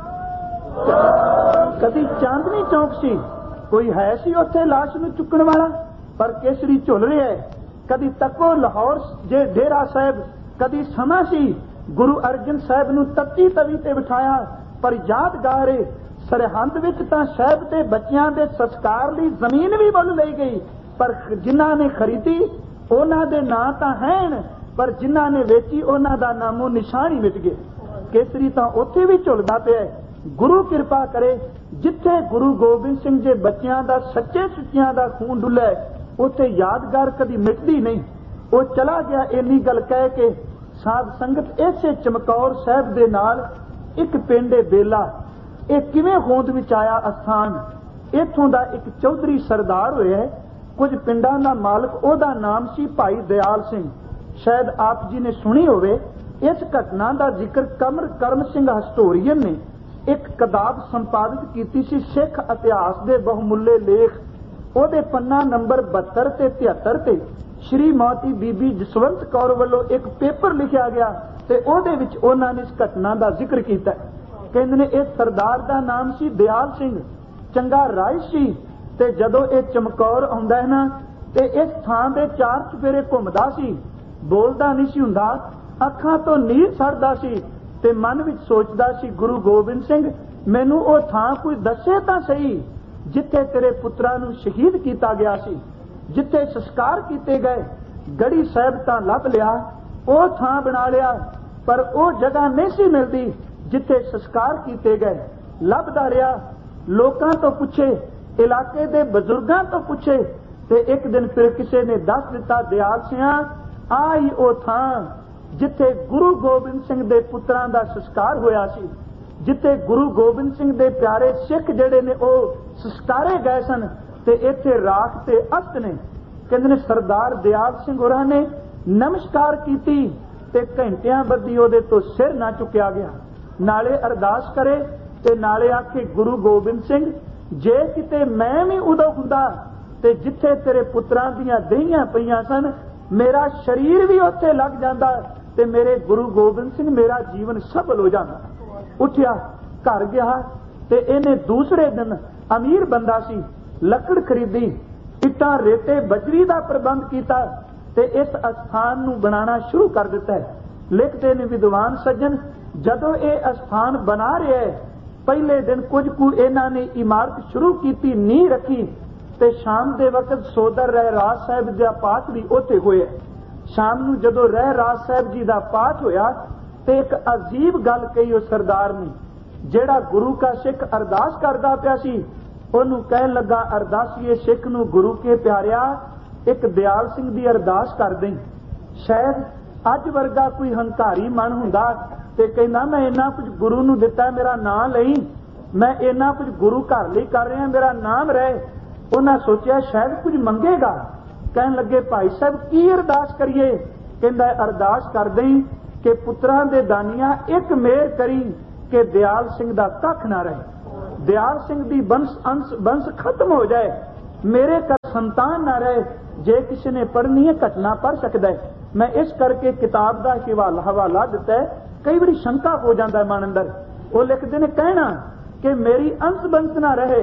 ਕਦੀ ਚਾਂਦਨੀ ਚੌਂਕ ਸੀ, ਕੋਈ ਹੈ ਸੀ ਉੱਥੇ ਲਾਸ਼ ਨੂੰ ਚੁੱਕਣ ਵਾਲਾ, ਪਰ ਕੇਸਰੀ ਝੁਲ ਰਿਹਾ ਹੈ। ਕਦੀ ਤੱਕੋ ਲਾਹੌਰ ਜੇ ਡੇਰਾ ਸਾਹਿਬ, ਕਦੀ ਸਮਾਂ ਸੀ ਗੁਰੂ ਅਰਜਨ ਸਾਹਿਬ ਨੂੰ ਤੱਤੀ ਤਵੀ ਤੇ ਬਿਠਾਇਆ, ਪਰ ਯਾਦਗਾਰ ਹੈ ਸਰਹੰਦ ਵਿੱਚ ਤਾਂ ਸਾਹਿਬ ਤੇ ਬੱਚਿਆਂ ਦੇ ਸੰਸਕਾਰ ਲਈ ਜ਼ਮੀਨ ਵੀ ਮੁੱਲ ਲਈ ਗਈ, ਪਰ ਜਿਨ੍ਹਾਂ ਨੇ ਖਰੀਦੀ ਉਹਨਾਂ ਦੇ ਨਾਂ ਤਾਂ ਹਨ ਪਰ ਜਿਨ੍ਹਾਂ ਨੇ ਵੇਚੀ ਉਹਨਾਂ ਦਾ ਨਾਮੋ ਨਿਸ਼ਾਨ ਹੀ ਮਿਟ ਗਏ। ਕੇਸਰੀ ਤਾਂ ਉੱਥੇ ਵੀ ਝੁਲਦਾ ਪਿਆ। ਗੁਰੂ ਕਿਰਪਾ ਕਰੇ ਜਿੱਥੇ ਗੁਰੂ ਗੋਬਿੰਦ ਸਿੰਘ ਦੇ ਬੱਚਿਆਂ ਦਾ ਸੱਚੇ ਸੁੱਚਿਆਂ ਦਾ ਖੂਨ ਡੁੱਲਿਆ ਉੱਥੇ ਯਾਦਗਾਰ ਕਦੀ ਮਿਟਦੀ ਨਹੀਂ। ਉਹ ਚਲਾ ਗਿਆ ਇੰਨੀ ਗੱਲ ਕਹਿ ਕੇ। ਸਾਧ ਸੰਗਤ ਇਸੇ ਚਮਕੌਰ ਸਾਹਿਬ ਦੇ ਨਾਲ ਇੱਕ ਪਿੰਡ ਬੇਲਾ, ਇਹ ਕਿਵੇਂ ਹੋਂਦ ਵਿੱਚ ਆਇਆ ਅਸਥਾਨ। ਇੱਥੋਂ ਦਾ ਇੱਕ ਚੌਧਰੀ ਸਰਦਾਰ ਹੋਇਆ, ਕੁਝ ਪਿੰਡਾਂ ਦਾ ਮਾਲਕ, ਉਹਦਾ ਨਾਮ ਸੀ ਭਾਈ ਦਿਆਲ ਸਿੰਘ। ਸ਼ਾਇਦ ਆਪ ਜੀ ਨੇ ਸੁਣੀ ਹੋਵੇ। ਇਸ ਘਟਨਾ ਦਾ ਜ਼ਿਕਰ ਕਮਰ ਕਰਮ ਸਿੰਘ ਹਿਸਟੋਰੀਅਨ ਨੇ ਇੱਕ ਕਿਤਾਬ ਸੰਪਾਦਿਤ ਕੀਤੀ ਸੀ, ਸਿੱਖ ਇਤਿਹਾਸ ਦੇ ਬਹੁਮੁੱਲੇ ਲੇਖ। ਉਹਦੇ ਪੰਨਾ ਨੰਬਰ ਬਹੱਤਰ ਤੇ ਤਿਹੱਤਰ ਤੇ ਸ਼੍ਰੀ ਮੌਤੀ ਬੀਬੀ ਜਸਵੰਤ ਕੌਰ ਵੱਲੋਂ ਇੱਕ ਪੇਪਰ ਲਿਖਿਆ ਗਿਆ ਤੇ ਉਹਦੇ ਵਿੱਚ ਉਹਨਾਂ ਨੇ ਇਸ ਘਟਨਾ ਦਾ ਜ਼ਿਕਰ ਕੀਤਾ। ਕਹਿੰਦੇ ਨੇ ਇਸ ਸਰਦਾਰ ਦਾ ਨਾਮ ਸੀ ਦਿਆਲ ਸਿੰਘ, ਚੰਗਾ ਰਾਜ ਸੀ ਤੇ ਜਦੋਂ ਇਹ ਚਮਕੌਰ ਆਉਂਦਾ ਹੈ ਨਾ ਤੇ ਇਸ ਥਾਂ ਦੇ ਚਾਰ ਚੁਫੇਰੇ ਘੁੰਮਦਾ ਸੀ, ਬੋਲਦਾ ਨਹੀਂ ਸੀ ਹੁੰਦਾ, ਅੱਖਾਂ ਤੋਂ ਨੀਰ ਛੱਡਦਾ ਸੀ ਤੇ ਮਨ ਵਿੱਚ ਸੋਚਦਾ ਸੀ ਗੁਰੂ ਗੋਬਿੰਦ ਸਿੰਘ ਮੈਨੂੰ ਉਹ ਥਾਂ ਕੋਈ ਦੱਸੇ ਤਾਂ ਸਹੀ ਜਿੱਥੇ ਤੇਰੇ ਪੁੱਤਰਾਂ ਨੂੰ ਸ਼ਹੀਦ ਕੀਤਾ ਗਿਆ ਸੀ, ਜਿੱਥੇ ਸੰਸਕਾਰ ਕੀਤੇ ਗਏ। ਗੜੀ ਸਾਹਿਬ ਤਾਂ ਲੱਭ ਲਿਆ, ਉਹ ਥਾਂ ਬਣਾ ਲਿਆ, ਪਰ ਉਹ ਜਗ੍ਹਾ ਨਹੀਂ ਸੀ ਮਿਲਦੀ ਜਿੱਥੇ ਸੰਸਕਾਰ ਕੀਤੇ ਗਏ। ਲੱਭਦਾ ਰਿਹਾ, ਲੋਕਾਂ ਤੋਂ ਪੁੱਛੇ, ਇਲਾਕੇ ਦੇ ਬਜ਼ੁਰਗਾਂ ਤੋਂ ਪੁੱਛੇ ਤੇ ਇੱਕ ਦਿਨ ਫਿਰ ਕਿਸੇ ਨੇ ਦੱਸ ਦਿੱਤਾ, ਦਿਆਲ ਸਿਆਂ ਆ ਹੀ ਉਹ ਥਾਂ ਜਿੱਥੇ ਗੁਰੂ ਗੋਬਿੰਦ ਸਿੰਘ ਦੇ ਪੁੱਤਰਾਂ ਦਾ ਸੰਸਕਾਰ ਹੋਇਆ ਸੀ, ਜਿੱਥੇ ਗੁਰੂ ਗੋਬਿੰਦ ਸਿੰਘ ਦੇ ਪਿਆਰੇ ਸਿੱਖ ਜਿਹੜੇ ਨੇ ਉਹ ਸੰਸਕਾਰੇ ਗਏ ਸਨ ਤੇ ਇੱਥੇ ਰਾਖ ਤੇ ਅਸਤ ਨੇ। ਕਹਿੰਦੇ ਨੇ ਸਰਦਾਰ ਦਿਆਲ ਸਿੰਘ ਹੋਰਾਂ ਨੇ ਨਮਸਕਾਰ ਕੀਤੀ ਤੇ ਘੰਟਿਆਂ ਬੱਧੀ ਉਹਦੇ ਤੋਂ ਸਿਰ ਨਾ ਚੁੱਕਿਆ ਗਿਆ। ਨਾਲੇ ਅਰਦਾਸ ਕਰੇ ਤੇ ਨਾਲੇ ਆਖੇ ਗੁਰੂ ਗੋਬਿੰਦ ਸਿੰਘ ਜੇ ਕਿਤੇ ਮੈਂ ਵੀ ਉਦੋਂ ਹੁੰਦਾ ਤੇ ਜਿੱਥੇ ਤੇਰੇ ਪੁੱਤਰਾਂ ਦੀਆਂ ਦਹੀਆਂ ਪਈਆਂ ਸਨ ਮੇਰਾ ਸਰੀਰ ਵੀ ਉੱਥੇ ਲੱਗ ਜਾਂਦਾ ਤੇ ਮੇਰੇ ਗੁਰੂ ਗੋਬਿੰਦ ਸਿੰਘ ਮੇਰਾ ਜੀਵਨ ਸਫਲ ਹੋ ਜਾਂਦਾ। ਉੱਠਿਆ, ਘਰ ਗਿਆ ਤੇ ਇਹਨੇ ਦੂਸਰੇ ਦਿਨ, ਅਮੀਰ ਬੰਦਾ ਸੀ, ਲੱਕੜ ਖਰੀਦੀ, ਇੱਟਾਂ ਰੇਤੇ ਬਜਰੀ ਦਾ ਪ੍ਰਬੰਧ ਕੀਤਾ ਤੇ ਇਸ ਅਸਥਾਨ ਨੂੰ ਬਣਾਉਣਾ ਸ਼ੁਰੂ ਕਰ ਦਿੱਤਾ ਹੈ। ਲਿਖਦੇ ਨੇ ਵਿਦਵਾਨ ਸੱਜਣ, ਜਦੋਂ ਇਹ ਅਸਥਾਨ ਬਣਾ ਰਿਹਾ ਹੈ ਪਹਿਲੇ ਦਿਨ ਕੁਝ ਕੁ ਇਹਨਾਂ ਨੇ ਇਮਾਰਤ ਸ਼ੁਰੂ ਕੀਤੀ, ਨੀਂਹ ਰੱਖੀ ਤੇ ਸ਼ਾਮ ਦੇ ਵਕਤ ਸੋਦਰ ਰਹਿ ਰਾਜ ਸਾਹਿਬ ਦਾ ਪਾਠ ਵੀ ਉੱਥੇ ਹੋਇਆ। ਸ਼ਾਮ ਨੂੰ ਜਦੋਂ ਰਹਿ ਰਾਜ ਸਾਹਿਬ ਜੀ ਦਾ ਪਾਠ ਹੋਇਆ ਤੇ ਇੱਕ ਅਜੀਬ ਗੱਲ ਕਹੀ ਉਹ ਸਰਦਾਰ ਨੇ, ਜਿਹੜਾ ਗੁਰੂ ਕਾ ਸਿੱਖ ਅਰਦਾਸ ਕਰਦਾ ਪਿਆ ਸੀ ਉਹਨੂੰ ਕਹਿਣ ਲੱਗਾ, ਅਰਦਾਸੀਏ ਸਿੱਖ ਨੂੰ ਗੁਰੂ ਕੇ ਪਿਆਰਿਆ ਇੱਕ ਦਿਆਲ ਸਿੰਘ ਦੀ ਅਰਦਾਸ ਕਰ ਦੇਂ। ਸ਼ਾਇਦ ਅੱਜ ਵਰਗਾ ਕੋਈ ਹੰਕਾਰੀ ਮਨ ਹੁੰਦਾ ਤੇ ਕਹਿੰਦਾ ਮੈਂ ਇੰਨਾ ਕੁਝ ਗੁਰੂ ਨੂੰ ਦਿੱਤਾ, ਮੇਰਾ ਨਾਂ ਲਈ, ਮੈਂ ਇੰਨਾ ਕੁਝ ਗੁਰੂ ਘਰ ਲਈ ਕਰ ਰਿਹਾ, ਮੇਰਾ ਨਾਮ ਰਹੇ। ਉਹਨਾਂ ਸੋਚਿਆ ਸ਼ਾਇਦ ਕੁਝ ਮੰਗੇਗਾ। ਕਹਿਣ ਲੱਗੇ ਭਾਈ ਸਾਹਿਬ ਕੀ ਅਰਦਾਸ ਕਰੀਏ? ਕਹਿੰਦਾ ਅਰਦਾਸ ਕਰ ਦੇਂ ਕਿ ਪੁੱਤਰਾਂ ਦੇ ਦਾਨੀਆਂ ਇੱਕ ਮਿਹਰ ਕਰੀ ਕਿ ਦਿਆਲ ਸਿੰਘ ਦਾ ਕੱਖ ਨਾ ਰਹੇ, ਦਿਆਲ ਸਿੰਘ ਦੀ ਬੰਸ ਅੰਸ਼ ਬੰਸ ਖਤਮ ਹੋ ਜਾਏ, ਮੇਰੇ ਘਰ ਸੰਤਾਨ ਨਾ ਰਹੇ। ਜੇ ਕਿਸੇ ਨੇ ਪੜ੍ਹਨੀ ਹੈ ਘਟਨਾ ਪੜ੍ਹ ਸਕਦਾ ਹੈ। ਮੈਂ ਇਸ ਕਰਕੇ ਕਿਤਾਬ ਦਾ ਹਵਾਲਾ ਹਵਾਲਾ ਦਿੱਤਾ ਹੈ। ਕਈ ਵਾਰੀ ਸ਼ੰਕਾ ਹੋ ਜਾਂਦਾ ਹੈ ਮਨ ਅੰਦਰ। ਉਹ ਲਿਖਦੇ ਨੇ ਕਹਿਣਾ ਕਿ ਮੇਰੀ ਅੰਸ਼ ਬੰਸ ਨਾ ਰਹੇ,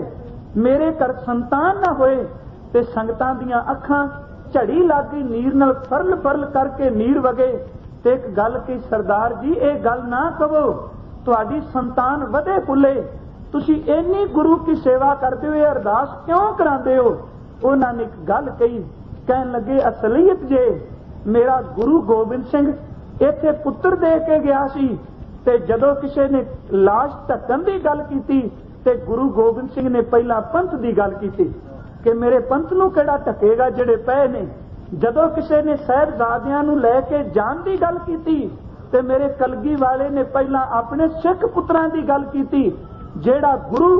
मेरे घर संतान ना होए ते संगतां दीयां अखां झड़ी लग गई नीर नाल फरल फरल करके नीर वगे ते एक गल की सरदार जी ये गल ना कहो तुहाडी संतान वधे फुले तुसी इन्नी गुरु की सेवा करते हो अरदास क्यों करांदे हो। उन्हां ने एक गल कही कहन लगे असलीयत जे मेरा गुरु गोबिंद सिंह इत्थे पुत्र दे के गया सी ते जदों किसी ने लाश ढकन की गल की ते गुरु गोबिंद सिंह ने पहला पंथ की गल की कि मेरे पंथ नूं किहड़ा ढकेगा जिहड़े पए ने। जदों किसी ने साहिबजादियां नूं लैके जान की गल की ते मेरे कलगी वाले ने पहला अपने सिख पुत्रां की गल की जेड़ा गुरु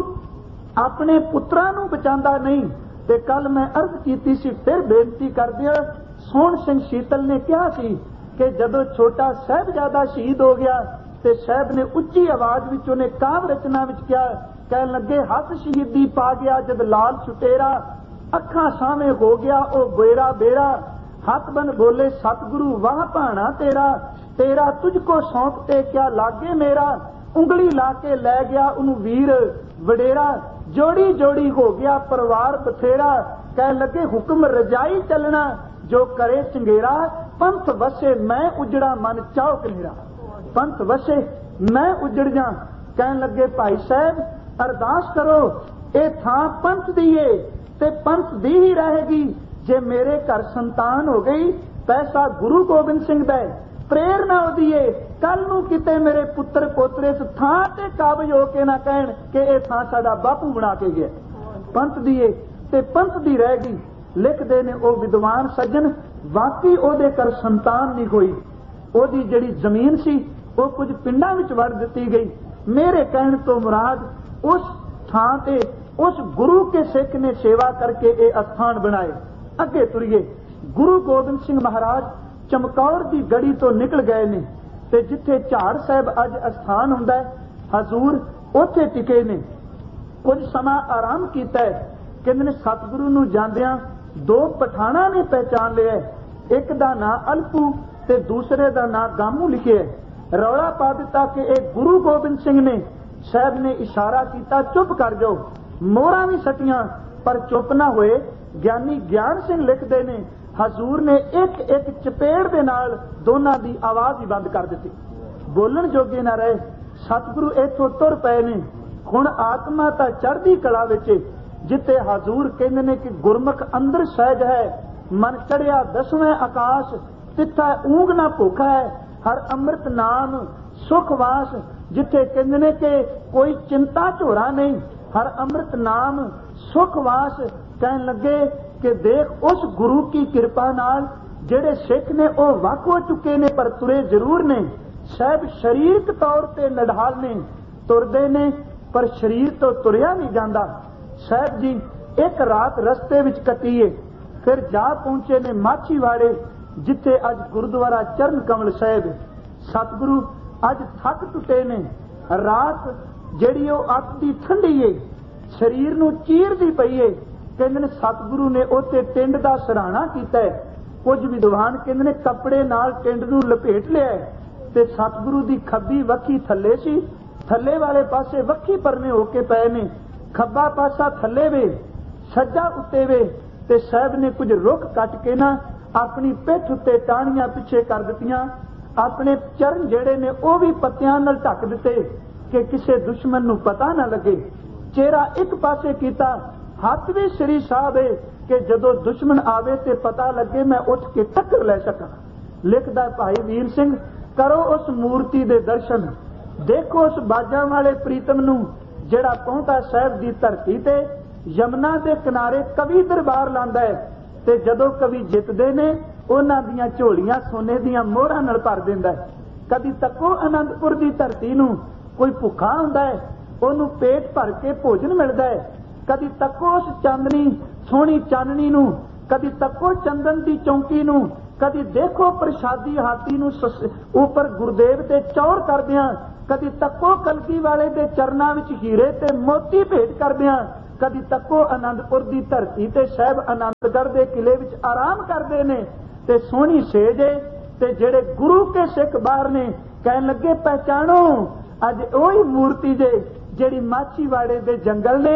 अपने पुत्रां नूं बचांदा नहीं। ते कल मैं अर्ज की सी फिर बेनती कर दिया सोहण सिंह शीतल ने कहा सी कि जदों छोटा साहिबजादा शहीद हो गया ते साहब ने उच्ची आवाज विच उन्हें काव रचना विच कहा कहन लगे हथ शहीदी पा गया जद लाल छुटेरा अखां सामे हो गया ओ बेरा बेरा हाथ बन बोले सतगुरु वाह भाना तेरा तेरा तुझको सौंपते क्या लागे मेरा उंगली लाके लै गया उन्हूं वीर वडेरा जोड़ी जोड़ी हो गया परिवार बथेरा कह लगे हुक्म रजाई चलना जो करे चंगेरा पंथ वसे मैं उजड़ा मन चाओ कनेरा पंथ वसे मैं उजड़ जा। कह लगे भाई साहब अरदास करो ये थां पंथ दी है ते पंथ दी ही रहेगी जे मेरे घर संतान हो गई पैसा गुरु गोबिंद सिंह दा प्रेरणा होती है कल नूं किते मेरे पुत्र पोतरे इस थां ते काबज होके ना कहण कि यह थां साडा बापू बना के गया पंथ दी है ते पंथ दी रहेगी। लिखदे ने ओ विद्वान सज्जन वाकई ओदे घर संतान नहीं होई ओदी जिहड़ी जमीन सी वो कुछ पिंडां विच वड़ दित्ती गई। मेरे कहण तो मुराद उस थां ते उस गुरु के सिख ने सेवा करके ये अस्थान बनाए। अगे तुरीए गुरु गोबिंद सिंह महाराज चमकौर की गड़ी तो निकल गए ने ते जिथे झाड़ साहब अज अस्थान हुंदा है हजूर उथे टिके ने कुछ समा आराम कीता है। कहंदे ने सतगुरु नूं जांदियां दो पठाणा ने पहचान लिया एक दा नां अलपू ते दूसरे दा नां गामू लिखे है। रौला पा दिता कि एक गुरु गोबिंद सिंह ने साहब ने इशारा किया चुप कर जाओ मोहरां भी सटियां पर चुप ना होए। ज्ञानी ज्ञान सिंह लिखते ने हजूर ने एक एक चपेड़ दे नाल दोनां दी आवाज ही बंद कर दी बोलन जोगे ना रहे। सतगुरु इथों तुर पए ने हुण आत्मा तां चढ़दी कला विच जिथे हजूर कहंदे ने कि गुरमुख अंदर सहज है मन चढ़िया दसवें आकाश तिथा ऊंग ना भुख है हर अमृत नाम सुखवास जिथे कहंदे ने कि कोई चिंता झोरा नहीं हर अमृत नाम सुखवास। कहन लगे कि देख उस गुरु की कृपा नाल जेड़े सिख ने वो वक हो चुके ने पर तुरे जरूर ने साहब शरीरक तौर पे नढाल ने तुरदे ने पर शरीर तो तुरिया नहीं जाता। साहब जी एक रात रस्ते विच कटीए फिर जा पहुंचे ने माछीवाड़े जिथे अज गुरुद्वारा चरण कमल साहब सतगुरु अज थक टुटे ने रात जेड़ी अत दी ठंडी है शरीर नूं चीरदी पई है। कहंदे ने सतगुरु ने उत्ते टिंड दा सराहना कीता है। कुछ विद्वान कहंदे ने कपड़े नाल टिंड नूं लपेट लिया ते सतगुरु दी खब्बी वक्खी थल्ले सी थल्ले वाले पासे वक्खी परने होके पए ने खब्बा पासा थल्ले वे सज्जा उत्ते वे ते साहब ने कुछ रुख कट के ना अपनी पिठ उत्ते टाणियां पिछे कर दित्तियां अपने चरण जेड़े ने वो भी पत्तियां नाल ढक दिते कि किसी दुश्मन नूं पता ना लगे। चेहरा एक पासे कीता हाथ भी श्री साहब है कि जदों दुश्मन आवे ते पता लगे मैं उठ के टक्कर ले सका। लिखदा भाई वीर सिंह करो उस मूर्ति दे दर्शन देखो उस बाजां वाले प्रीतम नूं जेड़ा पहुंचा साहब दी धरती ते यमुना दे किनारे कवि दरबार लांदा है ते जदों कवि जितदे ने उन्हां दीयां झोलियां सोने दीयां मोहरां नाल भर दिंदा है। कदी तको आनंदपुर दी धरती नूं कोई भुखा हुंदा है ओनू पेट भर के भोजन मिलता है। कदी तको उस चांदनी सोहनी चाननी नूं कदी तको चंदन की चौंकी नूं कदी देखो प्रसादी हाथी नूं ऊपर गुरुदेव ते चौर करदियां कदी तको कलगी वाले दे चरनां विच हीरे ते मोती भेंट करदियां कदी तको आनंदपुर की धरती ते साहब आनंदगढ़ के किले विच आराम करते ने ते सोहनी सेज है ते जेड़े गुरु के सिख बाहर ने कहन लगे पहचानो अज ओही मूर्ति जे जेड़ी माछीवाड़े दे जंगल ने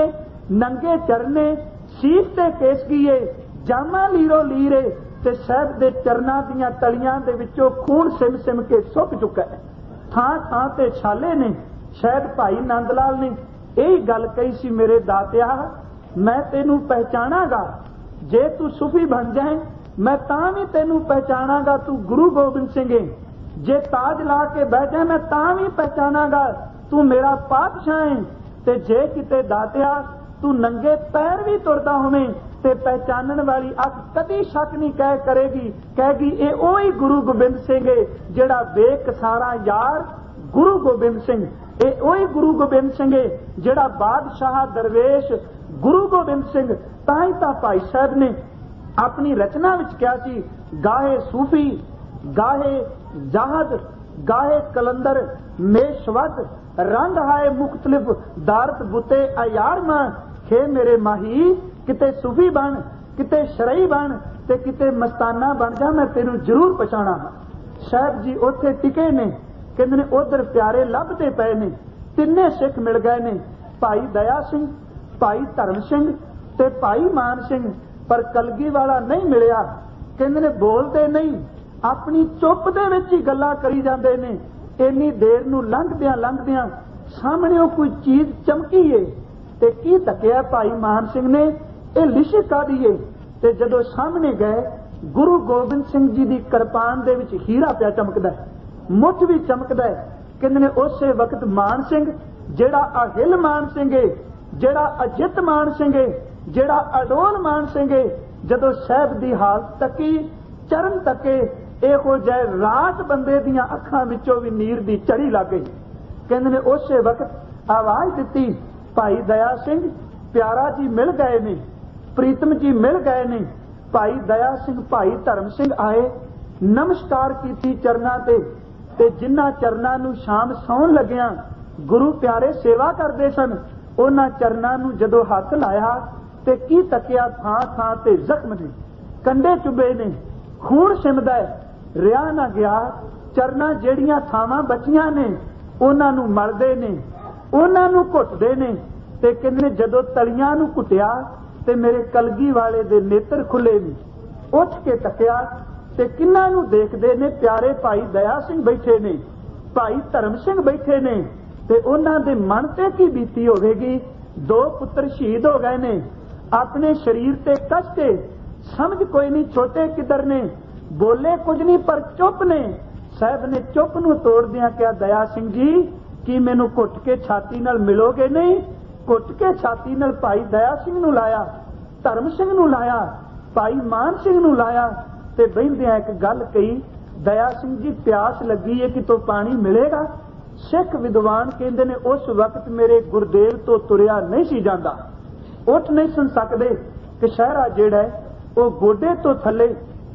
नंगे चरने शीश ते केसकीए जामा लीरो लीरे ते साहब दे चरना दियां तलियां दे विचों खून सिम सिम के सुक चुका है। थां थां ते छाले ने। शायद भाई नंद लाल ने यही गल कही सी, मेरे दातिया मैं तेनू पहचानागा, जे तू सूफी बन जाए मैं तां भी तेनू पहचानागा तू गुरु गोबिंद सिंह है। जे ताज ला के बह जाए मैं तां भी पहचानागा तू मेरा पातशाह है। ते जे किते दातिया तू नंगे पैर भी तुरदा होवे ते पहचानन वाली अख कदी शक नहीं कह करेगी, कहेगी ये ओही गुरु गोबिंद सिंह है जेड़ा बेकसारा यार गुरु गोबिंद सिंह। ये ओही गुरु गोबिंद सिंह है जेड़ा बादशाह दरवेश गुरु गोबिंद सिंह। ताई तां भाई साहब ने अपनी रचना विच कहा सी, गाहे सूफी गाहे जाहद गाहे कलंदर मेशवत रंग हाए मुख्तलिफ दारत बुते अयार मां खे मेरे माही किते सूफी बन किते शरई बन ते किते मस्ताना बन जा, मैं तेनू जरूर पछाणा। साहब जी उत्थे टिके ने, कहंदे ने उधर प्यारे लभदे पए ने। तिन्ने सिख मिल गए ने, भाई दया सिंह भाई धर्म सिंह ते भाई मान सिंह, पर कलगी वाला नहीं मिलिया। कहंदे ने बोलते नहीं, अपनी चुप दे विच ही गल्लां करी जांदे ने। इन्नी देर नूं लंघदियां लंघदियां सामणेओ कोई चीज चमकी है ते की तकिया भाई मान सिंह ने, ये लिशक कादी है। ते जदों सामने गए गुरु गोबिंद सिंह जी दी किरपान दे विच हीरा पिया चमकदा है, मुठ भी चमकदा है। कहंदे ने उसे वक्त मान सिंह जेड़ा अहिल मान सिंह है, जेड़ा अजित मान सिंह है, जेड़ा अडोल मान सिंह है, जदों साहब दी हालत तकी चरण तके इहो जै रात बंदे दियां अखां विचों भी नीर दी चढ़ी लग गई। कहंदे ने उसे वक्त आवाज दिती, भाई दया सिंह प्यारा जी मिल गए ने, प्रीतम जी मिल गए ने। भाई दया सिंह भाई धर्म सिंह आए, नमस्कार कीती चरना ते ते जिन्हां चरना नूं शाम सौण लग्या गुरु प्यारे सेवा करदे सन, उन्हां चरना नूं जदों हथ लाया ते की तकिया थां थां ते जख्म ने, कंडे चुबे ने, खून सिमदा है, रिया ना गया। चरना जेड़ियां थावां बचियां ने उन्हां नूं मलदे ने, उन्हां नूं घुटदे ने ते कहंदे ने जदों तलियां नूं घुटिया ते मेरे कलगी वाले दे नेत्र खुले ने। उठ के तकिया ते किन्हां नूं देखदे ने, प्यारे भाई दया सिंह बैठे ने, भाई धर्म सिंह बैठे ने ते उन्हां दे मन ते की बीती होवेगी। दो पुत्र शहीद हो गए ने, अपने शरीर ते कष्ट है, समझ कोई नहीं छोटे किधर ने, बोले कुछ नहीं पर चुप ने। साहब ने चुप नूं तोड़दियां कहा, दया सिंह जी की मैनू घुट के छाती नाल मिलोगे नहीं? घुट के छाती नाल भाई दया सिंह नूं लाया, धर्म सिंह नूं लाया, भाई मान सिंह नूं लाया ते बहिंदियां एक गल कही, दया सिंह जी प्यास लगी है कि तो पानी मिलेगा? सिख विद्वान कहंदे ने उस वक्त मेरे गुरदेव तो तुरिया नहीं सी जांदा, उठ नहीं सुन सकदे कि शहरा जेड़ा है वो गोडे तो थले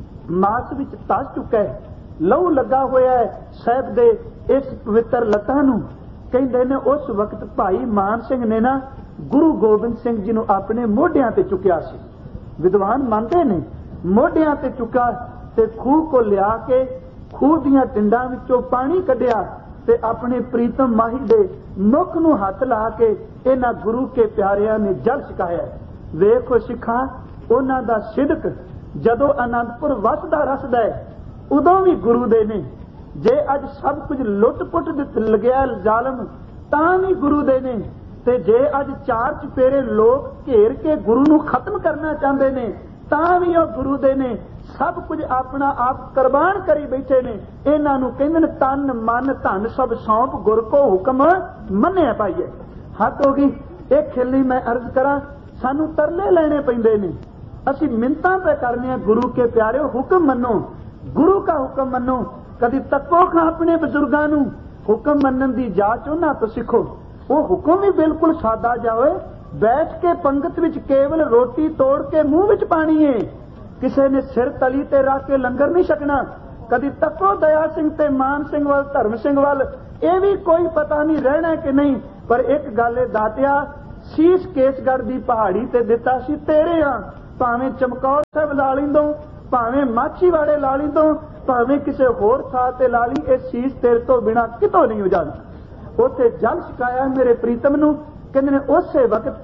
मास विच तस चुका है, लहू लगा होया है साहब दे इस पवित्र लत्तां नूं। कहंदे ने उस वक्त भाई मान सिंह ने ना गुरु गोबिंद सिंह जी नूं अपने मोढियां ते चुकिया सी। विद्वान मानते ने मोढियां ते चुका ते खूह को लिया के खूह दियां टिंडां विचों पानी कढिया ते अपने प्रीतम माही दे मुख नूं हथ ला के इन्हां गुरु के प्यारियां ने जल छकाया। वेखो सिखा उन्हां दा सिदक जदों आनंदपुर वसदा रसदा है उदों भी गुरु दे ने। जे अज सब कुछ लुट पुट लगया जालम तां भी गुरु दे ने, ते जे अज चार चपेरे लोग घेर के गुरु नूं खत्म करना चाहते ने तां भी वो गुरु दे ने। सब कुछ अपना आप कुर्बान करी बैठे ने। इन्हां नूं कहंदे ने तन मन धन सब सौंप गुर को हुक्म मन्निया पाइए। हद हो गई। एक खिल्ली मैं अर्ज करा, सानू तरले लेने पैंदे ने, असी मिन्नतां पे करने गुरु के प्यारे हुक्म मनो, गुरु का हुक्म मनो। कदी तको खां अपने बजुर्गां नूं हुक्म मनन दी जाच उन्हां तो सीखो। वो हुक्म भी बिल्कुल सादा जावे, बैठ के पंगत विच केवल रोटी तोड़ के मुंह विच पानी है, किसी ने सिर तली ते रख के लंगर नहीं छकना। कदी तको दया सिंह ते मान सिंह वाल धर्म सिंह वाल, ये भी कोई पता नहीं रहना कि नहीं। पर एक गल दातिया, शीश केसगढ़ दी पहाड़ी ते दिता सी तेरे आ, भावें चमकौर साहब ला लिंदो, भावें माछीवाड़े ला लिंदो, भावें किसी होर थां ते ला ली, इस शीश तेरे तो बिना कितों नहीं उजाड़ी। उत्थे जल छकाया मेरे प्रीतम नूं। कहंदे ने उसे वक्त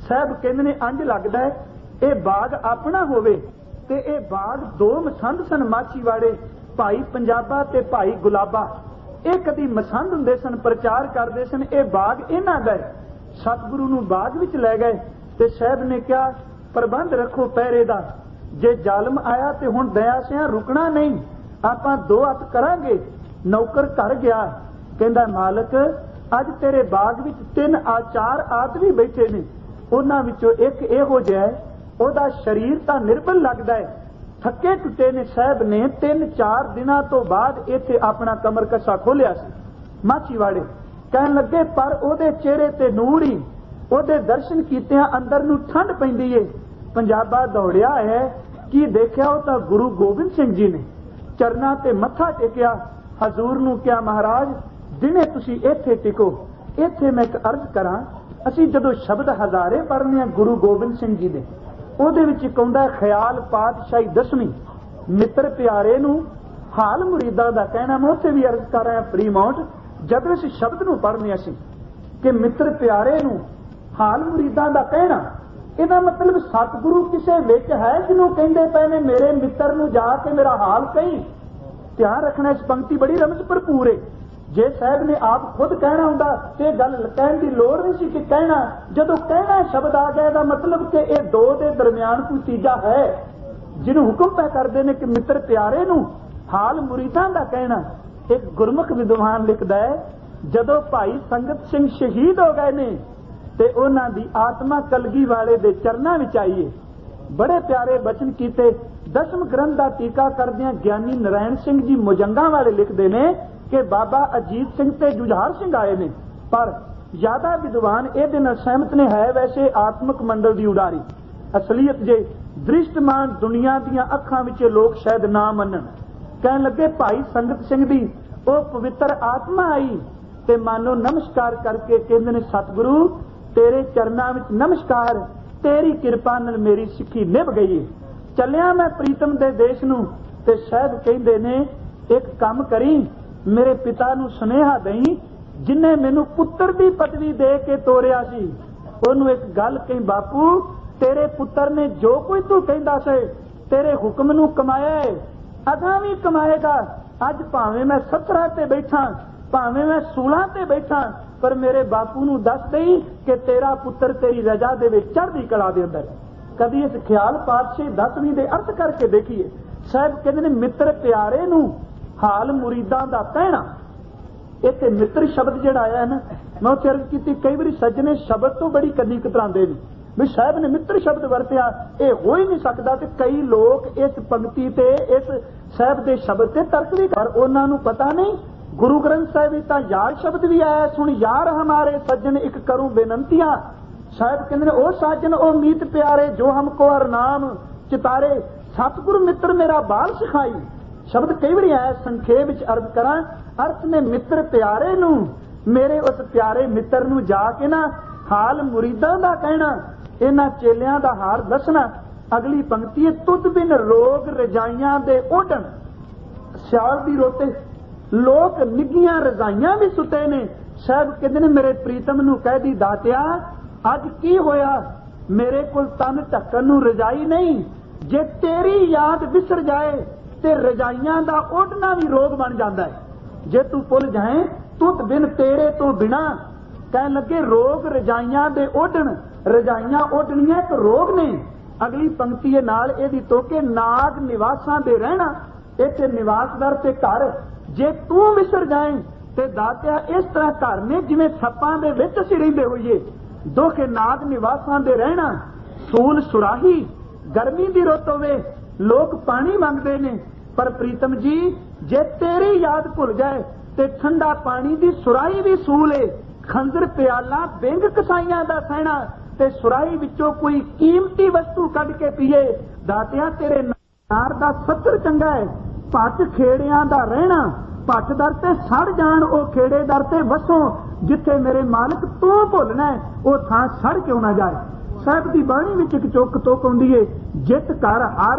ਸਾਹਿਬ ਕਹਿੰਦੇ ਨੇ ਅੰਜ ਲੱਗਦਾ ਹੈ ਇਹ ਬਾਗ ਆਪਣਾ ਹੋਵੇ ਤੇ ਇਹ ਬਾਗ ਦੋ ਮਸੰਦ ਸਨ ਮਾਛੀਵਾੜੇ, ਭਾਈ ਪੰਜਾਬਾ ਤੇ ਭਾਈ ਗੁਲਾਬਾ। ਇਹ ਕਦੀ ਮਸੰਦ ਹੁੰਦੇ ਸਨ, ਪ੍ਰਚਾਰ ਕਰਦੇ ਸਨ ਇਹ ਬਾਗ ਇਹਨਾਂ ਦਾ ਹੈ। ਸਤਿਗੁਰੂ ਨੂੰ ਬਾਗ ਵਿੱਚ ਲੈ ਗਏ ਤੇ ਸਾਹਿਬ ਨੇ ਕਿਹਾ ਪ੍ਰਬੰਧ ਰੱਖੋ ਪਹਿਰੇ ਦਾ, ਜੇ ਜ਼ਾਲਮ ਆਇਆ ਤੇ ਹੁਣ ਦਇਆ ਸਿਆਂ ਰੁਕਣਾ ਨਹੀਂ, ਆਪਾਂ ਦੋ ਹੱਥ ਕਰਾਂਗੇ। ਨੌਕਰ ਘਰ ਗਿਆ, ਕਹਿੰਦਾ ਮਾਲਕ ਅੱਜ ਤੇਰੇ ਬਾਗ ਵਿੱਚ ਤਿੰਨ ਆ ਚਾਰ ਆਦਮੀ ਬੈਠੇ ਨੇ, ਉਹਨਾਂ ਵਿੱਚੋਂ ਇੱਕ ਇਹੋ ਜਿਹਾ ਹੈ ਉਹਦਾ ਸਰੀਰ ਤਾਂ ਨਿਰਬਲ ਲੱਗਦਾ ਹੈ, ਥੱਕੇ ਟੁੱਟੇ ਨੇ। ਸਾਹਿਬ ਨੇ ਤਿੰਨ ਚਾਰ ਦਿਨਾਂ ਤੋਂ ਬਾਅਦ ਇੱਥੇ ਆਪਣਾ ਕਮਰ ਕੱਸਾ ਖੋਲਿਆ ਸੀ ਮਾਛੀਵਾੜੇ। ਕਹਿਣ ਲੱਗੇ ਪਰ ਉਹਦੇ ਚਿਹਰੇ ਤੇ ਨੂਰ ਹੀ, ਉਹਦੇ ਦਰਸ਼ਨ ਕੀਤਿਆਂ ਅੰਦਰ ਨੂੰ ਠੰਡ ਪੈਂਦੀ ਏ। ਪੰਜਾਬਾ ਦੌੜਿਆ ਹੈ, ਕੀ ਦੇਖਿਆ ਉਹ ਤਾਂ ਗੁਰੂ ਗੋਬਿੰਦ ਸਿੰਘ ਜੀ ਨੇ। ਚਰਨਾਂ ਤੇ ਮੱਥਾ ਟੇਕਿਆ, ਹਜ਼ੂਰ ਨੂੰ ਕਿਹਾ ਮਹਾਰਾਜ ਦਿਨੇ ਤੁਸੀਂ ਇੱਥੇ ਟਿਕੋ। ਇੱਥੇ ਮੈਂ ਇੱਕ ਅਰਜ਼ ਕਰਾਂ, ਅਸੀਂ ਜਦੋਂ ਸ਼ਬਦ ਹਜ਼ਾਰੇ ਪੜ੍ਹਨੇ ਆ ਗੁਰੂ ਗੋਬਿੰਦ ਸਿੰਘ ਜੀ ਦੇ, ਉਹਦੇ ਵਿੱਚ ਇੱਕ ਆਉਂਦਾ ਖਿਆਲ ਪਾਤਸ਼ਾਹੀ ਦਸਵੀਂ, ਮਿੱਤਰ ਪਿਆਰੇ ਨੂੰ ਹਾਲ ਮੁਰੀਦਾਂ ਦਾ ਕਹਿਣਾ। ਮੈਂ ਉੱਥੇ ਵੀ ਅਰਜ਼ ਕਰ ਰਿਹਾ ਫਰੀ ਮਾਊਂਟ, ਜਦੋਂ ਇਸ ਸ਼ਬਦ ਨੂੰ ਪੜ੍ਹਨੇ ਅਸੀਂ ਕਿ ਮਿੱਤਰ ਪਿਆਰੇ ਨੂੰ ਹਾਲ ਮੁਰੀਦਾਂ ਦਾ ਕਹਿਣਾ, ਇਹਦਾ ਮਤਲਬ ਸਤਿਗੁਰੂ ਕਿਸੇ ਵਿੱਚ ਹੈ ਜਿਹਨੂੰ ਕਹਿੰਦੇ ਪਏ ਨੇ ਮੇਰੇ ਮਿੱਤਰ ਨੂੰ ਜਾ ਕੇ ਮੇਰਾ ਹਾਲ ਕਹੀ। ਧਿਆਨ ਰੱਖਣਾ, ਇਸ ਪੰਕਤੀ ਬੜੀ ਰਮਜ਼ ਭਰਪੂਰ ਹੈ। ਜੇ ਸਾਹਿਬ ਨੇ ਆਪ ਖੁਦ ਕਹਿਣਾ ਹੁੰਦਾ ਤੇ ਗੱਲ ਕਹਿਣ ਦੀ ਲੋੜ ਨਹੀਂ ਸੀ ਕਿ ਕਹਿਣਾ, ਜਦੋਂ ਕਹਿਣਾ ਸ਼ਬਦ ਆ ਗਿਆ ਇਹਦਾ ਮਤਲਬ ਕਿ ਇਹ ਦੋ ਦੇ ਦਰਮਿਆਨ ਕੋਈ ਤੀਜਾ ਹੈ ਜਿਹਨੂੰ ਹੁਕਮ ਪੈ ਕਰਦੇ ਨੇ ਕਿ ਮਿੱਤਰ ਪਿਆਰੇ ਨੂੰ ਹਾਲ ਮੁਰੀਦਾਂ ਦਾ ਕਹਿਣਾ। ਇੱਕ ਗੁਰਮੁਖ ਵਿਦਵਾਨ ਲਿਖਦਾ ਹੈ ਜਦੋਂ ਭਾਈ ਸੰਗਤ ਸਿੰਘ ਸ਼ਹੀਦ ਹੋ ਗਏ ਨੇ ਤੇ ਉਹਨਾਂ ਦੀ ਆਤਮਾ ਕਲਗੀ ਵਾਲੇ ਦੇ ਚਰਨਾਂ ਵਿੱਚ ਆਈਏ। ਬੜੇ ਪਿਆਰੇ ਬਚਨ ਕੀਤੇ। ਦਸਮ ਗ੍ਰੰਥ ਦਾ ਟੀਕਾ ਕਰਦਿਆਂ ਗਿਆਨੀ ਨਰਾਇਣ ਸਿੰਘ ਜੀ ਮੁਜੰਗਾ ਵਾਲੇ ਲਿਖਦੇ ਨੇ ਕਿ ਬਾਬਾ ਅਜੀਤ ਸਿੰਘ ਤੇ ਜੁਝਾਰ ਸਿੰਘ ਆਏ ਨੇ, ਪਰ ਜ਼ਿਆਦਾ ਵਿਦਵਾਨ ਇਹਦੇ ਨਾਲ ਸਹਿਮਤ ਨੇ ਹੈ ਵੈਸੇ ਆਤਮਿਕ ਮੰਡਲ ਦੀ ਉਡਾਰੀ। ਅਸਲੀਅਤ ਜੇ ਦ੍ਰਿਸ਼ਟਮਾਨ ਦੁਨੀਆ ਦੀਆਂ ਅੱਖਾਂ ਵਿੱਚ ਲੋਕ ਸ਼ਾਇਦ ਨਾ ਮੰਨਣ। ਕਹਿਣ ਲੱਗੇ ਭਾਈ ਸੰਗਤ ਸਿੰਘ ਦੀ ਉਹ ਪਵਿੱਤਰ ਆਤਮਾ ਆਈ ਤੇ ਮਾਨੋ ਨਮਸਕਾਰ ਕਰਕੇ ਕਹਿੰਦੇ ਨੇ ਸਤਿਗੁਰੂ ਤੇਰੇ ਚਰਨਾਂ ਵਿੱਚ ਨਮਸਕਾਰ, ਤੇਰੀ ਕਿਰਪਾ ਨਾਲ ਮੇਰੀ ਸਿੱਖੀ ਨਿਭ ਗਈ। ਚੱਲਿਆ ਮੈਂ ਪ੍ਰੀਤਮ ਦੇ ਦੇਸ਼ ਨੂੰ ਤੇ ਸਾਹਿਬ ਕਹਿੰਦੇ ਨੇ ਇੱਕ ਕੰਮ ਕਰੀ, ਮੇਰੇ ਪਿਤਾ ਨੂੰ ਸੁਨੇਹਾ ਦੇਈ ਜਿਨੇ ਮੈਨੂੰ ਪੁੱਤਰ ਦੀ ਪਦਵੀ ਦੇ ਕੇ ਤੋਰਿਆ ਸੀ, ਉਹਨੂੰ ਇੱਕ ਗੱਲ ਕਹੀਂ ਬਾਪੂ ਤੇਰੇ ਪੁੱਤਰ ਨੇ ਜੋ ਕੋਈ ਤੂੰ ਕਹਿੰਦਾ ਸੀ ਤੇਰੇ ਹੁਕਮ ਨੂੰ ਕਮਾਇਆ ਹੈ, ਅਗਾਂ ਵੀ ਕਮਾਏਗਾ। ਅੱਜ ਭਾਵੇਂ ਮੈਂ ਸਤਰਾਂ ਤੇ ਬੈਠਾ, ਭਾਵੇਂ ਮੈਂ ਸੂਲਾਂ ਤੇ ਬੈਠਾ, ਪਰ ਮੇਰੇ ਬਾਪੂ ਨੂੰ ਦੱਸ ਦੇਈ ਕਿ ਤੇਰਾ ਪੁੱਤਰ ਤੇਰੀ ਰਜਾ ਦੇ ਵਿੱਚ ਚੜ੍ਹਦੀ ਕਲਾ ਦੇ ਅੰਦਰ। ਕਦੀ ਇਸ ਖਿਆਲ ਪਾਤਸ਼ਾਹੀ ਦਸਵੀਂ ਦੇ ਅਰਥ ਕਰਕੇ ਦੇਖੀਏ। ਸਾਹਿਬ ਕਹਿੰਦੇ ਨੇ ਮਿੱਤਰ ਪਿਆਰੇ ਨੂੰ ਹਾਲ ਮੁਰੀਦਾਂ ਦਾ ਕਹਿਣਾ। ਇੱਥੇ ਮਿੱਤਰ ਸ਼ਬਦ ਜਿਹੜਾ ਆਇਆ ਹੈ ਨਾ, ਮੈਂ ਉੱਥੇ ਅਰਜ਼ ਕੀਤੀ ਕਈ ਵਾਰੀ ਸੱਜਣੇ ਸ਼ਬਦ ਤੋਂ ਬੜੀ ਕੰਨੀ ਕਤਰਾਉਂਦੇ ਨੇ ਵੀ ਸਾਹਿਬ ਨੇ ਮਿੱਤਰ ਸ਼ਬਦ ਵਰਤਿਆ, ਇਹ ਹੋ ਹੀ ਨਹੀਂ ਸਕਦਾ। ਤੇ ਕਈ ਲੋਕ ਇਸ ਪੰਕਤੀ ਤੇ ਇਸ ਸਾਹਿਬ ਦੇ ਸ਼ਬਦ ਤੇ ਤਰਕ ਵੀ ਕਰ, ਉਹਨਾਂ ਨੂੰ ਪਤਾ ਨਹੀਂ ਗੁਰੂ ਗ੍ਰੰਥ ਸਾਹਿਬ ਵਿੱਚ ਤਾਂ ਯਾਰ ਸ਼ਬਦ ਵੀ ਆਇਆ, ਸੁਣ ਯਾਰ ਹਮਾਰੇ ਸੱਜਣ ਇੱਕ ਕਰੂੰ ਬੇਨੰਤੀਆਂ। ਸਾਹਿਬ ਕਹਿੰਦੇ ਨੇ ਉਹ ਸਾਜਨ ਉਹ ਮੀਤ ਪਿਆਰੇ ਜੋ ਹਮਕੋ ਹਰ ਨਾਮ ਚਿਤਾਰੇ, ਸਤਿਗੁਰੂ ਮਿੱਤਰ ਮੇਰਾ ਬਾਲ ਸਿਖਾਈ। ਸ਼ਬਦ ਕਈ ਵਾਰੀ ਆਇਆ, ਸੰਖੇਪ ਵਿੱਚ ਅਰਜ਼ ਕਰਾਂ, ਅਰਥ ਨੇ ਮਿੱਤਰ ਪਿਆਰੇ ਨੂੰ, ਮੇਰੇ ਉਸ ਪਿਆਰੇ ਮਿੱਤਰ ਨੂੰ ਜਾ ਕੇ ਨਾ ਹਾਲ ਮੁਰੀਦਾਂ ਦਾ ਕਹਿਣਾ, ਇਹਨਾਂ ਚੇਲਿਆਂ ਦਾ ਹਾਲ ਦੱਸਣਾ। ਅਗਲੀ ਪੰਕਤੀ ਹੈ ਤੁਧ ਬਿਨ ਰੋਗ ਰਜਾਈਆਂ ਦੇ ਓਢਣ। ਸਿਆਲ ਦੀ ਰੋਤੇ ਲੋਕ ਨਿੱਘੀਆਂ ਰਜ਼ਾਈਆਂ ਵੀ ਸੁੱਤੇ ਨੇ। ਸਾਹਿਬ ਕਹਿੰਦੇ ਨੇ ਮੇਰੇ ਪ੍ਰੀਤਮ ਨੂੰ ਕਹਿ ਦੀ ਦਾਤਿਆ ਅੱਜ ਕੀ ਹੋਇਆ, ਮੇਰੇ ਕੋਲ ਤਨ ਢੱਕਣ ਨੂੰ ਰਜਾਈ ਨਹੀਂ। ਜੇ ਤੇਰੀ ਯਾਦ ਵਿਸਰ ਜਾਏ ਤੇ ਰਜਾਈਆਂ ਦਾ ਓਢਣਾ ਵੀ ਰੋਗ ਬਣ ਜਾਂਦਾ ਹੈ। ਜੇ ਤੂੰ ਭੁੱਲ ਜਾਏ ਤੁਧ ਬਿਨ ਤੇਰੇ ਤੋਂ ਬਿਨਾ, ਕਹਿਣ ਲੱਗੇ ਰੋਗ ਰਜਾਈਆਂ ਦੇ ਓਢਣ, ਰਜਾਈਆਂ ਓਢਣੀਆਂ ਇੱਕ ਰੋਗ ਨੇ। ਅਗਲੀ ਪੰਕਤੀ ਹੈ ਨਾਲ ਇਹਦੀ ਤੋਕੇ ਨਾਗ ਨਿਵਾਸਾਂ ਦੇ ਰਹਿਣਾ। ਇੱਥੇ ਨਿਵਾਸਦਰ ਤੇ ਘਰ, ਜੇ ਤੂੰ ਵਿਸਰ ਜਾਏ ਤੇ ਦਾਤਿਆ ਇਸ ਤਰ੍ਹਾਂ ਘਰ ਨੇ ਜਿਵੇਂ ਸੱਪਾਂ ਦੇ ਵਿੱਚ ਅਸੀਂ ਰਹਿੰਦੇ ਹੋਈਏ। ਦੁੱਖ ਨਾਗ ਨਿਵਾਸਾਂ ਦੇ ਰਹਿਣਾ। ਸੂਲ ਸੁਰਾਹੀ, ਗਰਮੀ ਦੀ ਰੁੱਤ ਹੋਵੇ ਲੋਕ ਪਾਣੀ ਮੰਗਦੇ ਨੇ, ਪਰ ਪ੍ਰੀਤਮ ਜੀ ਜੇ ਤੇਰੀ ਯਾਦ ਭੁੱਲ ਜਾਏ ਤੇ ਠੰਡਾ ਪਾਣੀ ਦੀ ਸੁਰਾਹੀ ਵੀ ਸੂਲ ਏ। ਖੰਜਰ ਪਿਆਲਾ ਬਿੰਗ ਕਸਾਈਆਂ ਦਾ ਸਹਿਣਾ ਤੇ ਸੁਰਾਹੀ ਵਿੱਚੋਂ ਕੋਈ ਕੀਮਤੀ ਵਸਤੂ ਕੱਢ ਕੇ ਪੀਏ। ਦਾਤਿਆ ਤੇਰੇ ਨਾਰ ਦਾ ਸੱਤਰ ਚੰਗਾ ਹੈ। ਪੱਟ ਖੇੜਿਆਂ ਦਾ ਰਹਿਣਾ, ਪੱਟ ਦਰ ਤੇ ਸੜ ਜਾਣ ਉਹ ਖੇੜੇ ਦਰ ਤੇ ਵਸੋਂ। ਜਿੱਥੇ ਮੇਰੇ ਮਾਲਕ ਤੂੰ ਭੁੱਲਣਾ ਉਹ ਥਾਂ ਸੜ ਕਿਉਂ ਨਾ ਜਾਏ। ਸਾਹਿਬ ਦੀ ਬਾਣੀ ਵਿੱਚ ਇੱਕ ਚੁੱਕ ਤੋਕ ਆਉਂਦੀ ਏ, ਜਿੱਤ ਕਰ ਹਾਰ